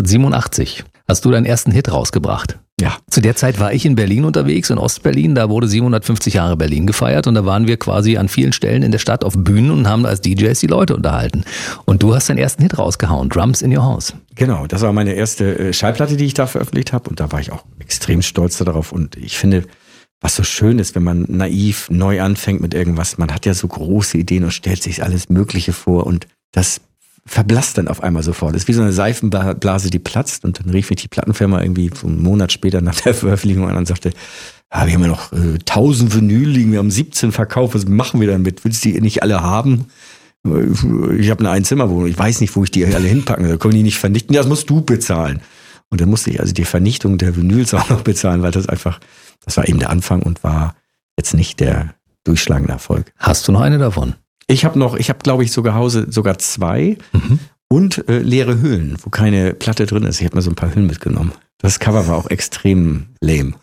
1987 hast du deinen ersten Hit rausgebracht. Ja. Zu der Zeit war ich in Berlin unterwegs, in Ostberlin. Da wurde 750 Jahre Berlin gefeiert und da waren wir quasi an vielen Stellen in der Stadt auf Bühnen und haben als DJs die Leute unterhalten. Und du hast deinen ersten Hit rausgehauen, Drums in Your House. Genau, das war meine erste Schallplatte, die ich da veröffentlicht habe und da war ich auch extrem stolz darauf und ich finde, was so schön ist, wenn man naiv neu anfängt mit irgendwas. Man hat ja so große Ideen und stellt sich alles Mögliche vor und das verblasst dann auf einmal sofort. Das ist wie so eine Seifenblase, die platzt und dann rief mich die Plattenfirma irgendwie so einen Monat später nach der Veröffentlichung an und sagte, wir haben ja noch 1000 Vinyl liegen, wir haben 17 verkauft, was machen wir damit? Willst du die nicht alle haben? Ich habe eine Einzimmerwohnung, ich weiß nicht, wo ich die alle hinpacken soll. Können die nicht vernichten? Ja, das musst du bezahlen. Und dann musste ich also die Vernichtung der Vinyls auch noch bezahlen, weil das war eben der Anfang und war jetzt nicht der durchschlagende Erfolg. Hast du noch eine davon? Ich habe glaube ich, sogar 2 und leere Hüllen, wo keine Platte drin ist. Ich habe mir so ein paar Hüllen mitgenommen. Das Cover war auch extrem lame.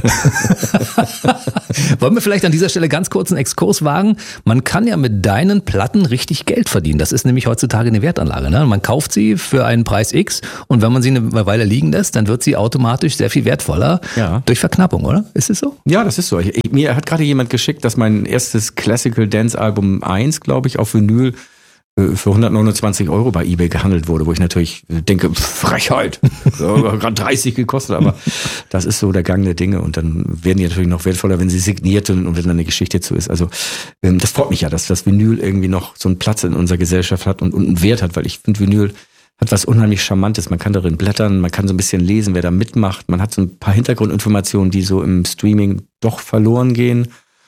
Wollen wir vielleicht an dieser Stelle ganz kurz einen Exkurs wagen? Man kann ja mit deinen Platten richtig Geld verdienen. Das ist nämlich heutzutage eine Wertanlage. Ne? Man kauft sie für einen Preis X und wenn man sie eine Weile liegen lässt, dann wird sie automatisch sehr viel wertvoller durch Verknappung, oder? Ist es so? Ja, das ist so. Mir hat gerade jemand geschickt, dass mein erstes Classical Dance Album 1, glaube ich, auf Vinyl für 129 € bei eBay gehandelt wurde, wo ich natürlich denke, Frechheit, gerade 30 gekostet, aber das ist so der Gang der Dinge und dann werden die natürlich noch wertvoller, wenn sie signiert und wenn dann eine Geschichte zu ist. Also das freut mich ja, dass das Vinyl irgendwie noch so einen Platz in unserer Gesellschaft hat und einen Wert hat, weil ich finde, Vinyl hat was unheimlich Charmantes. Man kann darin blättern, man kann so ein bisschen lesen, wer da mitmacht. Man hat so ein paar Hintergrundinformationen, die so im Streaming doch verloren gehen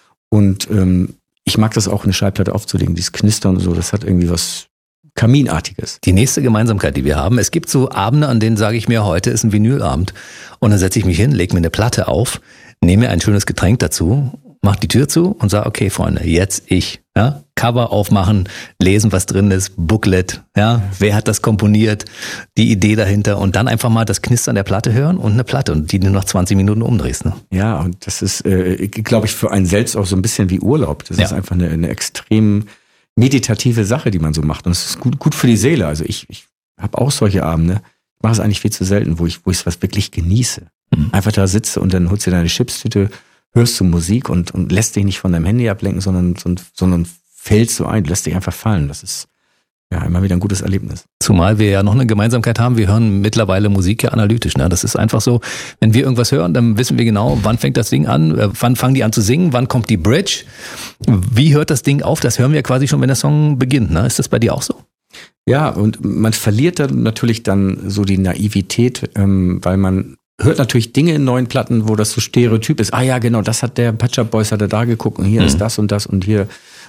und ich mag das auch, eine Schallplatte aufzulegen, dieses Knistern und so, das hat irgendwie was Kaminartiges. Die nächste Gemeinsamkeit, die wir haben, es gibt so Abende, an denen sage ich mir, heute ist ein Vinylabend und dann setze ich mich hin, lege mir eine Platte auf, nehme mir ein schönes Getränk dazu, mache die Tür zu und sage, okay Freunde, jetzt ich. Ja? Cover aufmachen, lesen, was drin ist, Booklet, ja, wer hat das komponiert, die Idee dahinter und dann einfach mal das Knistern der Platte hören und eine Platte und die du nach 20 Minuten umdrehst. Ne? Ja, und das ist, glaube ich, für einen selbst auch so ein bisschen wie Urlaub. Das ist einfach eine extrem meditative Sache, die man so macht und es ist gut für die Seele. Also ich habe auch solche Abende, ich mache es eigentlich viel zu selten, wo ich es was wirklich genieße. Einfach da sitze und dann holst du deine Chipstüte, hörst du Musik und lässt dich nicht von deinem Handy ablenken, sondern fällst du ein, lässt dich einfach fallen. Das ist ja immer wieder ein gutes Erlebnis. Zumal wir ja noch eine Gemeinsamkeit haben, wir hören mittlerweile Musik ja analytisch. Ne? Das ist einfach so, wenn wir irgendwas hören, dann wissen wir genau, wann fängt das Ding an, wann fangen die an zu singen, wann kommt die Bridge, wie hört das Ding auf, das hören wir quasi schon, wenn der Song beginnt. Ne? Ist das bei dir auch so? Ja, und man verliert dann natürlich dann so die Naivität, weil man hört natürlich Dinge in neuen Platten, wo das so Stereotyp ist. Ah ja, genau, das hat der Pet Shop Boys, hat er da geguckt und hier ist das und hier,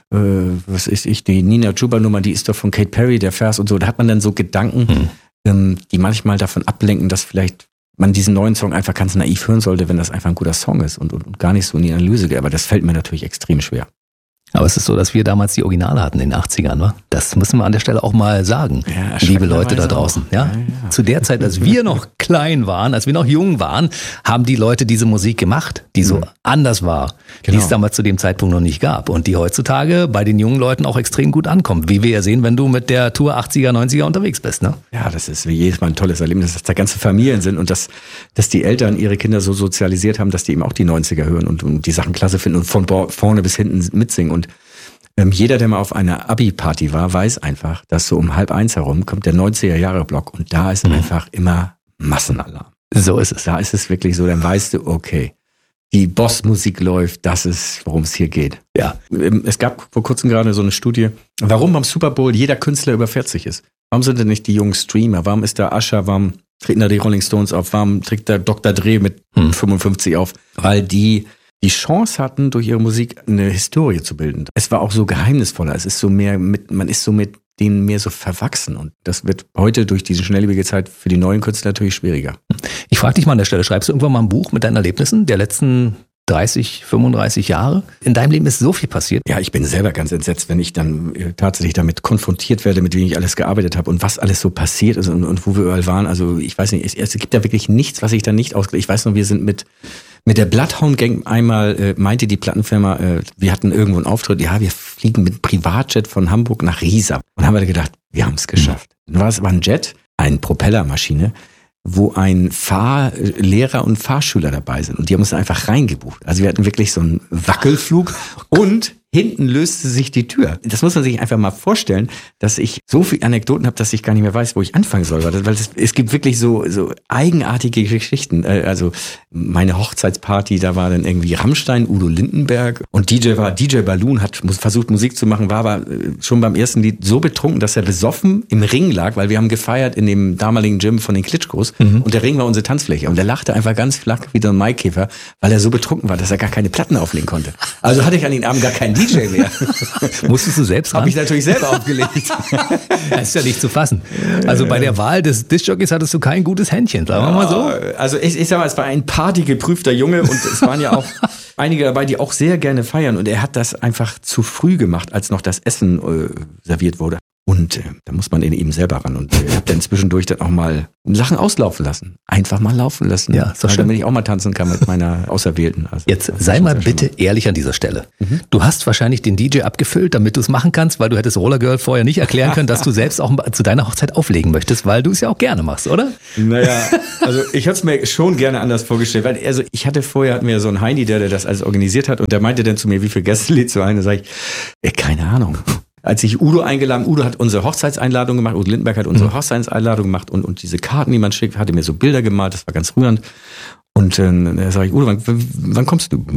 was ist ich, die Nina Chuba Nummer, die ist doch von Katy Perry, der Vers und so. Da hat man dann so Gedanken, die manchmal davon ablenken, dass vielleicht man diesen neuen Song einfach ganz naiv hören sollte, wenn das einfach ein guter Song ist und gar nicht so in die Analyse geht. Aber das fällt mir natürlich extrem schwer. Aber es ist so, dass wir damals die Originale hatten in den 80ern, wa? Das müssen wir an der Stelle auch mal sagen, liebe Leute da draußen. Ja? Zu der Zeit, als wir noch klein waren, als wir noch jung waren, haben die Leute diese Musik gemacht, die so anders war, die es damals zu dem Zeitpunkt noch nicht gab und die heutzutage bei den jungen Leuten auch extrem gut ankommt, wie wir ja sehen, wenn du mit der Tour 80er, 90er unterwegs bist. Ne? Ja, das ist wie jedes Mal ein tolles Erlebnis, dass da ganze Familien sind und dass die Eltern ihre Kinder so sozialisiert haben, dass die eben auch die 90er hören und die Sachen klasse finden und von vorne bis hinten mitsingen. Und jeder, der mal auf einer Abi-Party war, weiß einfach, dass so um 12:30 herum kommt der 90er-Jahre-Block und da ist einfach immer Massenalarm. So ist es. Da ist es wirklich so, dann weißt du, okay, die Boss-Musik läuft, das ist, worum es hier geht. Ja. Es gab vor kurzem gerade so eine Studie, warum beim Super Bowl jeder Künstler über 40 ist. Warum sind denn nicht die jungen Streamer? Warum ist da Usher? Warum treten da die Rolling Stones auf? Warum trägt da Dr. Dre mit 55 auf? Weil die Chance hatten, durch ihre Musik eine Historie zu bilden. Es war auch so geheimnisvoller. Es ist so man ist so mit denen mehr so verwachsen. Und das wird heute durch diese schnelllebige Zeit für die neuen Künstler natürlich schwieriger. Ich frage dich mal an der Stelle, schreibst du irgendwann mal ein Buch mit deinen Erlebnissen der letzten 30, 35 Jahre? In deinem Leben ist so viel passiert. Ja, ich bin selber ganz entsetzt, wenn ich dann tatsächlich damit konfrontiert werde, mit wem ich alles gearbeitet habe und was alles so passiert ist und wo wir überall waren. Also ich weiß nicht, es gibt da wirklich nichts, was ich da nicht ausgelegt. Ich weiß noch, wir sind mit der Bloodhound Gang einmal, meinte die Plattenfirma, wir hatten irgendwo einen Auftritt, ja, wir fliegen mit Privatjet von Hamburg nach Riesa. Und haben wir gedacht, wir haben es geschafft. Dann war es aber ein Jet, eine Propellermaschine, wo ein Fahrlehrer und Fahrschüler dabei sind. Und die haben uns einfach reingebucht. Also wir hatten wirklich so einen Wackelflug und hinten löste sich die Tür. Das muss man sich einfach mal vorstellen, dass ich so viele Anekdoten habe, dass ich gar nicht mehr weiß, wo ich anfangen soll. Weil es gibt wirklich so eigenartige Geschichten. Also meine Hochzeitsparty, da war dann irgendwie Rammstein, Udo Lindenberg und DJ Balloon, hat versucht Musik zu machen, war aber schon beim ersten Lied so betrunken, dass er besoffen im Ring lag, weil wir haben gefeiert in dem damaligen Gym von den Klitschkos und der Ring war unsere Tanzfläche und er lachte einfach ganz flach wie so ein Maikäfer, weil er so betrunken war, dass er gar keine Platten auflegen konnte. Also hatte ich an den Abend gar keinen DJ mehr. Musstest du selbst ran? Habe ich natürlich selber aufgelegt. Das ist ja nicht zu fassen. Also bei der Wahl des Diskjockeys hattest du kein gutes Händchen, sagen wir mal so. Also ich sag mal, es war ein partygeprüfter Junge und es waren ja auch einige dabei, die auch sehr gerne feiern und er hat das einfach zu früh gemacht, als noch das Essen serviert wurde. Und da muss man eben selber ran. Und ich habe dann zwischendurch dann auch mal Sachen auslaufen lassen. Einfach mal laufen lassen. Ja, ist doch schön. Damit ich auch mal tanzen kann mit meiner Auserwählten. Also, jetzt sei mal bitte ehrlich an dieser Stelle. Du hast wahrscheinlich den DJ abgefüllt, damit du es machen kannst, weil du hättest Roller Girl vorher nicht erklären können, dass du selbst auch zu deiner Hochzeit auflegen möchtest, weil du es ja auch gerne machst, oder? Naja, also ich hatte es mir schon gerne anders vorgestellt. Weil also ich hatte vorher mir so einen Heini, der das alles organisiert hat und der meinte dann zu mir, wie viel Gäste lädst du ein? Da sage ich, keine Ahnung. Als ich Udo hat unsere Hochzeitseinladung gemacht, Udo Lindenberg hat unsere Hochzeitseinladung gemacht und diese Karten, die man schickt, hatte mir so Bilder gemalt, das war ganz rührend. Und dann sage ich, Udo, wann kommst du?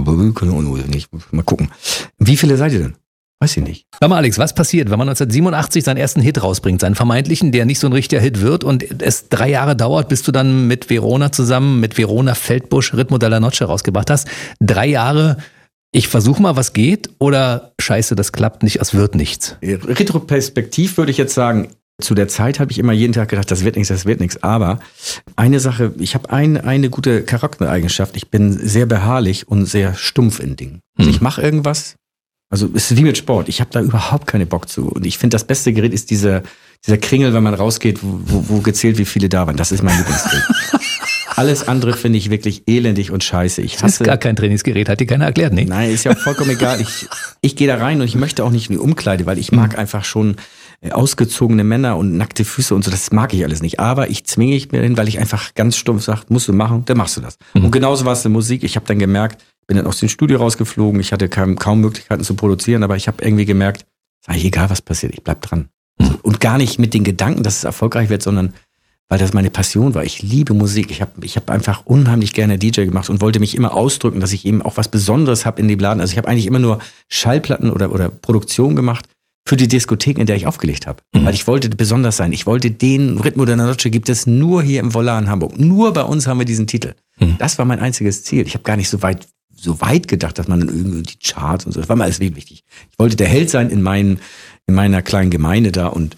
Mal gucken. Wie viele seid ihr denn? Weiß ich nicht. Sag mal, Alex, was passiert, wenn man 1987 seinen ersten Hit rausbringt, seinen vermeintlichen, der nicht so ein richtiger Hit wird und es 3 Jahre dauert, bis du dann mit Verona zusammen, mit Verona Feldbusch Ritmo della Noche rausgebracht hast? 3 Jahre... Ich versuche mal, was geht, oder scheiße, das klappt nicht, es wird nichts? Retroperspektiv würde ich jetzt sagen, zu der Zeit habe ich immer jeden Tag gedacht, das wird nichts. Aber eine Sache, ich habe eine gute Charaktereigenschaft. Ich bin sehr beharrlich und sehr stumpf in Dingen. Also ich mache irgendwas, also es ist wie mit Sport. Ich habe da überhaupt keine Bock zu. Und ich finde, das beste Gerät ist dieser Kringel, wenn man rausgeht, wo gezählt, wie viele da waren. Das ist mein Lieblingsgerät. Alles andere finde ich wirklich elendig und scheiße. Ich hasse. Das ist gar kein Trainingsgerät, hat dir keiner erklärt, ne? Nein, ist ja auch vollkommen egal. Ich gehe da rein und ich möchte auch nicht in die Umkleide, weil ich mag einfach schon ausgezogene Männer und nackte Füße und so. Das mag ich alles nicht. Aber ich zwinge mich mir hin, weil ich einfach ganz stumpf sage, musst du machen, dann machst du das. Und genauso war es in Musik. Ich habe dann gemerkt, bin dann aus dem Studio rausgeflogen. Ich hatte kaum Möglichkeiten zu produzieren, aber ich habe irgendwie gemerkt, ist eigentlich egal, was passiert, ich bleib dran. Und gar nicht mit den Gedanken, dass es erfolgreich wird, sondern weil das meine Passion war. Ich liebe Musik. Ich hab einfach unheimlich gerne DJ gemacht und wollte mich immer ausdrücken, dass ich eben auch was Besonderes habe in dem Laden. Also ich habe eigentlich immer nur Schallplatten oder Produktion gemacht für die Diskotheken, in der ich aufgelegt habe. Weil ich wollte besonders sein. Ich wollte den Ritmo della Noche gibt es nur hier im Volar in Hamburg. Nur bei uns haben wir diesen Titel. Das war mein einziges Ziel. Ich habe gar nicht so weit gedacht, dass man irgendwie die Charts und so. Das war mir alles wichtig. Ich wollte der Held sein in meiner kleinen Gemeinde da und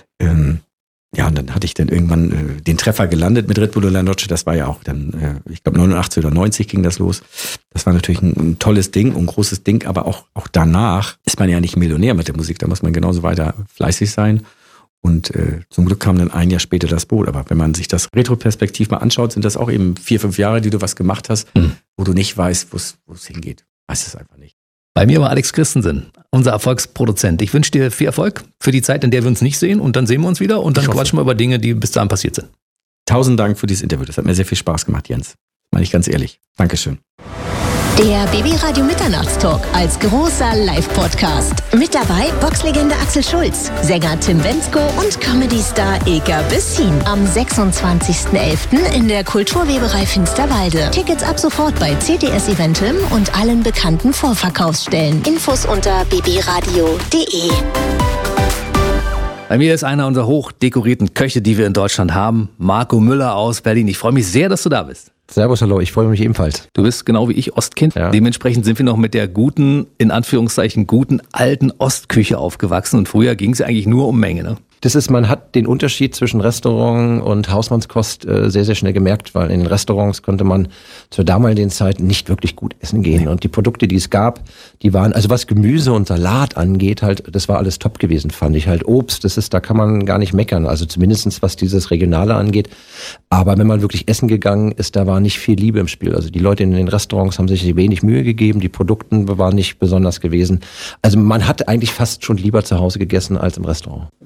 ja, und dann hatte ich dann irgendwann den Treffer gelandet mit Ritmo della Noche. Das war ja auch dann, ich glaube 89 oder 90 ging das los. Das war natürlich ein tolles Ding und ein großes Ding, aber auch danach ist man ja nicht Millionär mit der Musik. Da muss man genauso weiter fleißig sein. Und zum Glück kam dann 1 Jahr später das Boot. Aber wenn man sich das retroperspektiv mal anschaut, sind das auch eben 4-5 Jahre, die du was gemacht hast, wo du nicht weißt, wo es hingeht. Weißt es einfach nicht. Bei mir war Alex Christensen, unser Erfolgsproduzent. Ich wünsche dir viel Erfolg für die Zeit, in der wir uns nicht sehen. Und dann sehen wir uns wieder und dann quatschen wir über Dinge, die bis dahin passiert sind. 1000 Dank für dieses Interview. Das hat mir sehr viel Spaß gemacht, Jens. Meine ich ganz ehrlich. Dankeschön. Der BB Radio Mitternachtstalk als großer Live-Podcast. Mit dabei Boxlegende Axel Schulz, Sänger Tim Bendzko und Comedy-Star Eka Bessin. Am 26.11. in der Kulturweberei Finsterwalde. Tickets ab sofort bei CTS Eventim und allen bekannten Vorverkaufsstellen. Infos unter bbradio.de. Bei mir ist einer unserer hochdekorierten Köche, die wir in Deutschland haben, Marco Müller aus Berlin. Ich freue mich sehr, dass du da bist. Servus, hallo, ich freue mich ebenfalls. Du bist genau wie ich Ostkind. Ja. Dementsprechend sind wir noch mit der guten, in Anführungszeichen, guten alten Ostküche aufgewachsen. Und früher ging es ja eigentlich nur um Menge, ne? Man hat den Unterschied zwischen Restaurant und Hausmannskost sehr, sehr schnell gemerkt, weil in den Restaurants konnte man zur damaligen Zeit nicht wirklich gut essen gehen. Nee. Und die Produkte, die es gab, die waren, also was Gemüse und Salat angeht, halt, das war alles top gewesen, fand ich. Halt Obst, da kann man gar nicht meckern, also zumindestens was dieses Regionale angeht. Aber wenn man wirklich essen gegangen ist, da war nicht viel Liebe im Spiel. Also die Leute in den Restaurants haben sich wenig Mühe gegeben, die Produkte waren nicht besonders gewesen. Also man hat eigentlich fast schon lieber zu Hause gegessen als im Restaurant.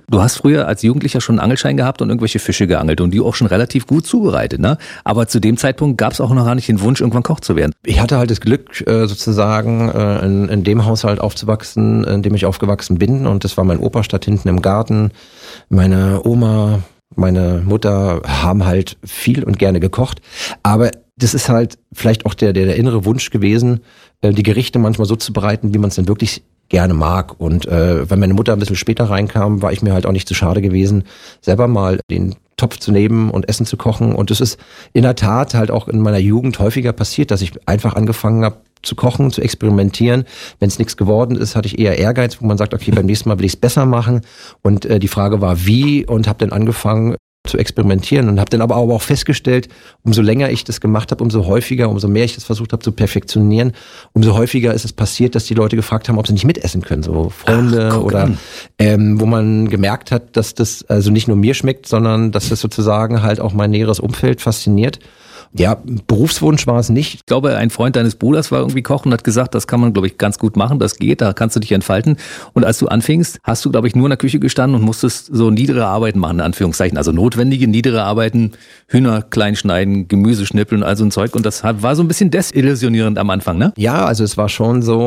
Du hast früher als Jugendlicher schon einen Angelschein gehabt und irgendwelche Fische geangelt und die auch schon relativ gut zubereitet, ne? Aber zu dem Zeitpunkt gab es auch noch gar nicht den Wunsch, irgendwann Koch zu werden. Ich hatte halt das Glück, sozusagen in dem Haushalt aufzuwachsen, in dem ich aufgewachsen bin. Und das war mein Opa, statt hinten im Garten. Meine Oma, meine Mutter haben halt viel und gerne gekocht. Aber das ist halt vielleicht auch der innere Wunsch gewesen, die Gerichte manchmal so zu bereiten, wie man es denn wirklich gerne mag. Und wenn meine Mutter ein bisschen später reinkam, war ich mir halt auch nicht zu schade gewesen, selber mal den Topf zu nehmen und Essen zu kochen. Und das ist in der Tat halt auch in meiner Jugend häufiger passiert, dass ich einfach angefangen habe zu kochen, zu experimentieren. Wenn es nichts geworden ist, hatte ich eher Ehrgeiz, wo man sagt, okay, beim nächsten Mal will ich es besser machen. Und die Frage war, wie, und habe dann angefangen zu experimentieren und habe dann aber auch festgestellt, umso länger ich das gemacht habe, umso häufiger, umso mehr ich das versucht habe zu perfektionieren, umso häufiger ist es passiert, dass die Leute gefragt haben, ob sie nicht mitessen können, so Freunde oder wo man gemerkt hat, dass das also nicht nur mir schmeckt, sondern dass das sozusagen halt auch mein näheres Umfeld fasziniert. Ja, Berufswunsch war es nicht. Ich glaube, ein Freund deines Bruders war irgendwie Koch und hat gesagt, das kann man, glaube ich, ganz gut machen, das geht, da kannst du dich entfalten. Und als du anfingst, hast du, glaube ich, nur in der Küche gestanden und musstest so niedere Arbeiten machen, in Anführungszeichen, also notwendige niedere Arbeiten, Hühner klein schneiden, Gemüse schnippeln, all so ein Zeug. Und das war so ein bisschen desillusionierend am Anfang, ne? Ja, also es war schon so,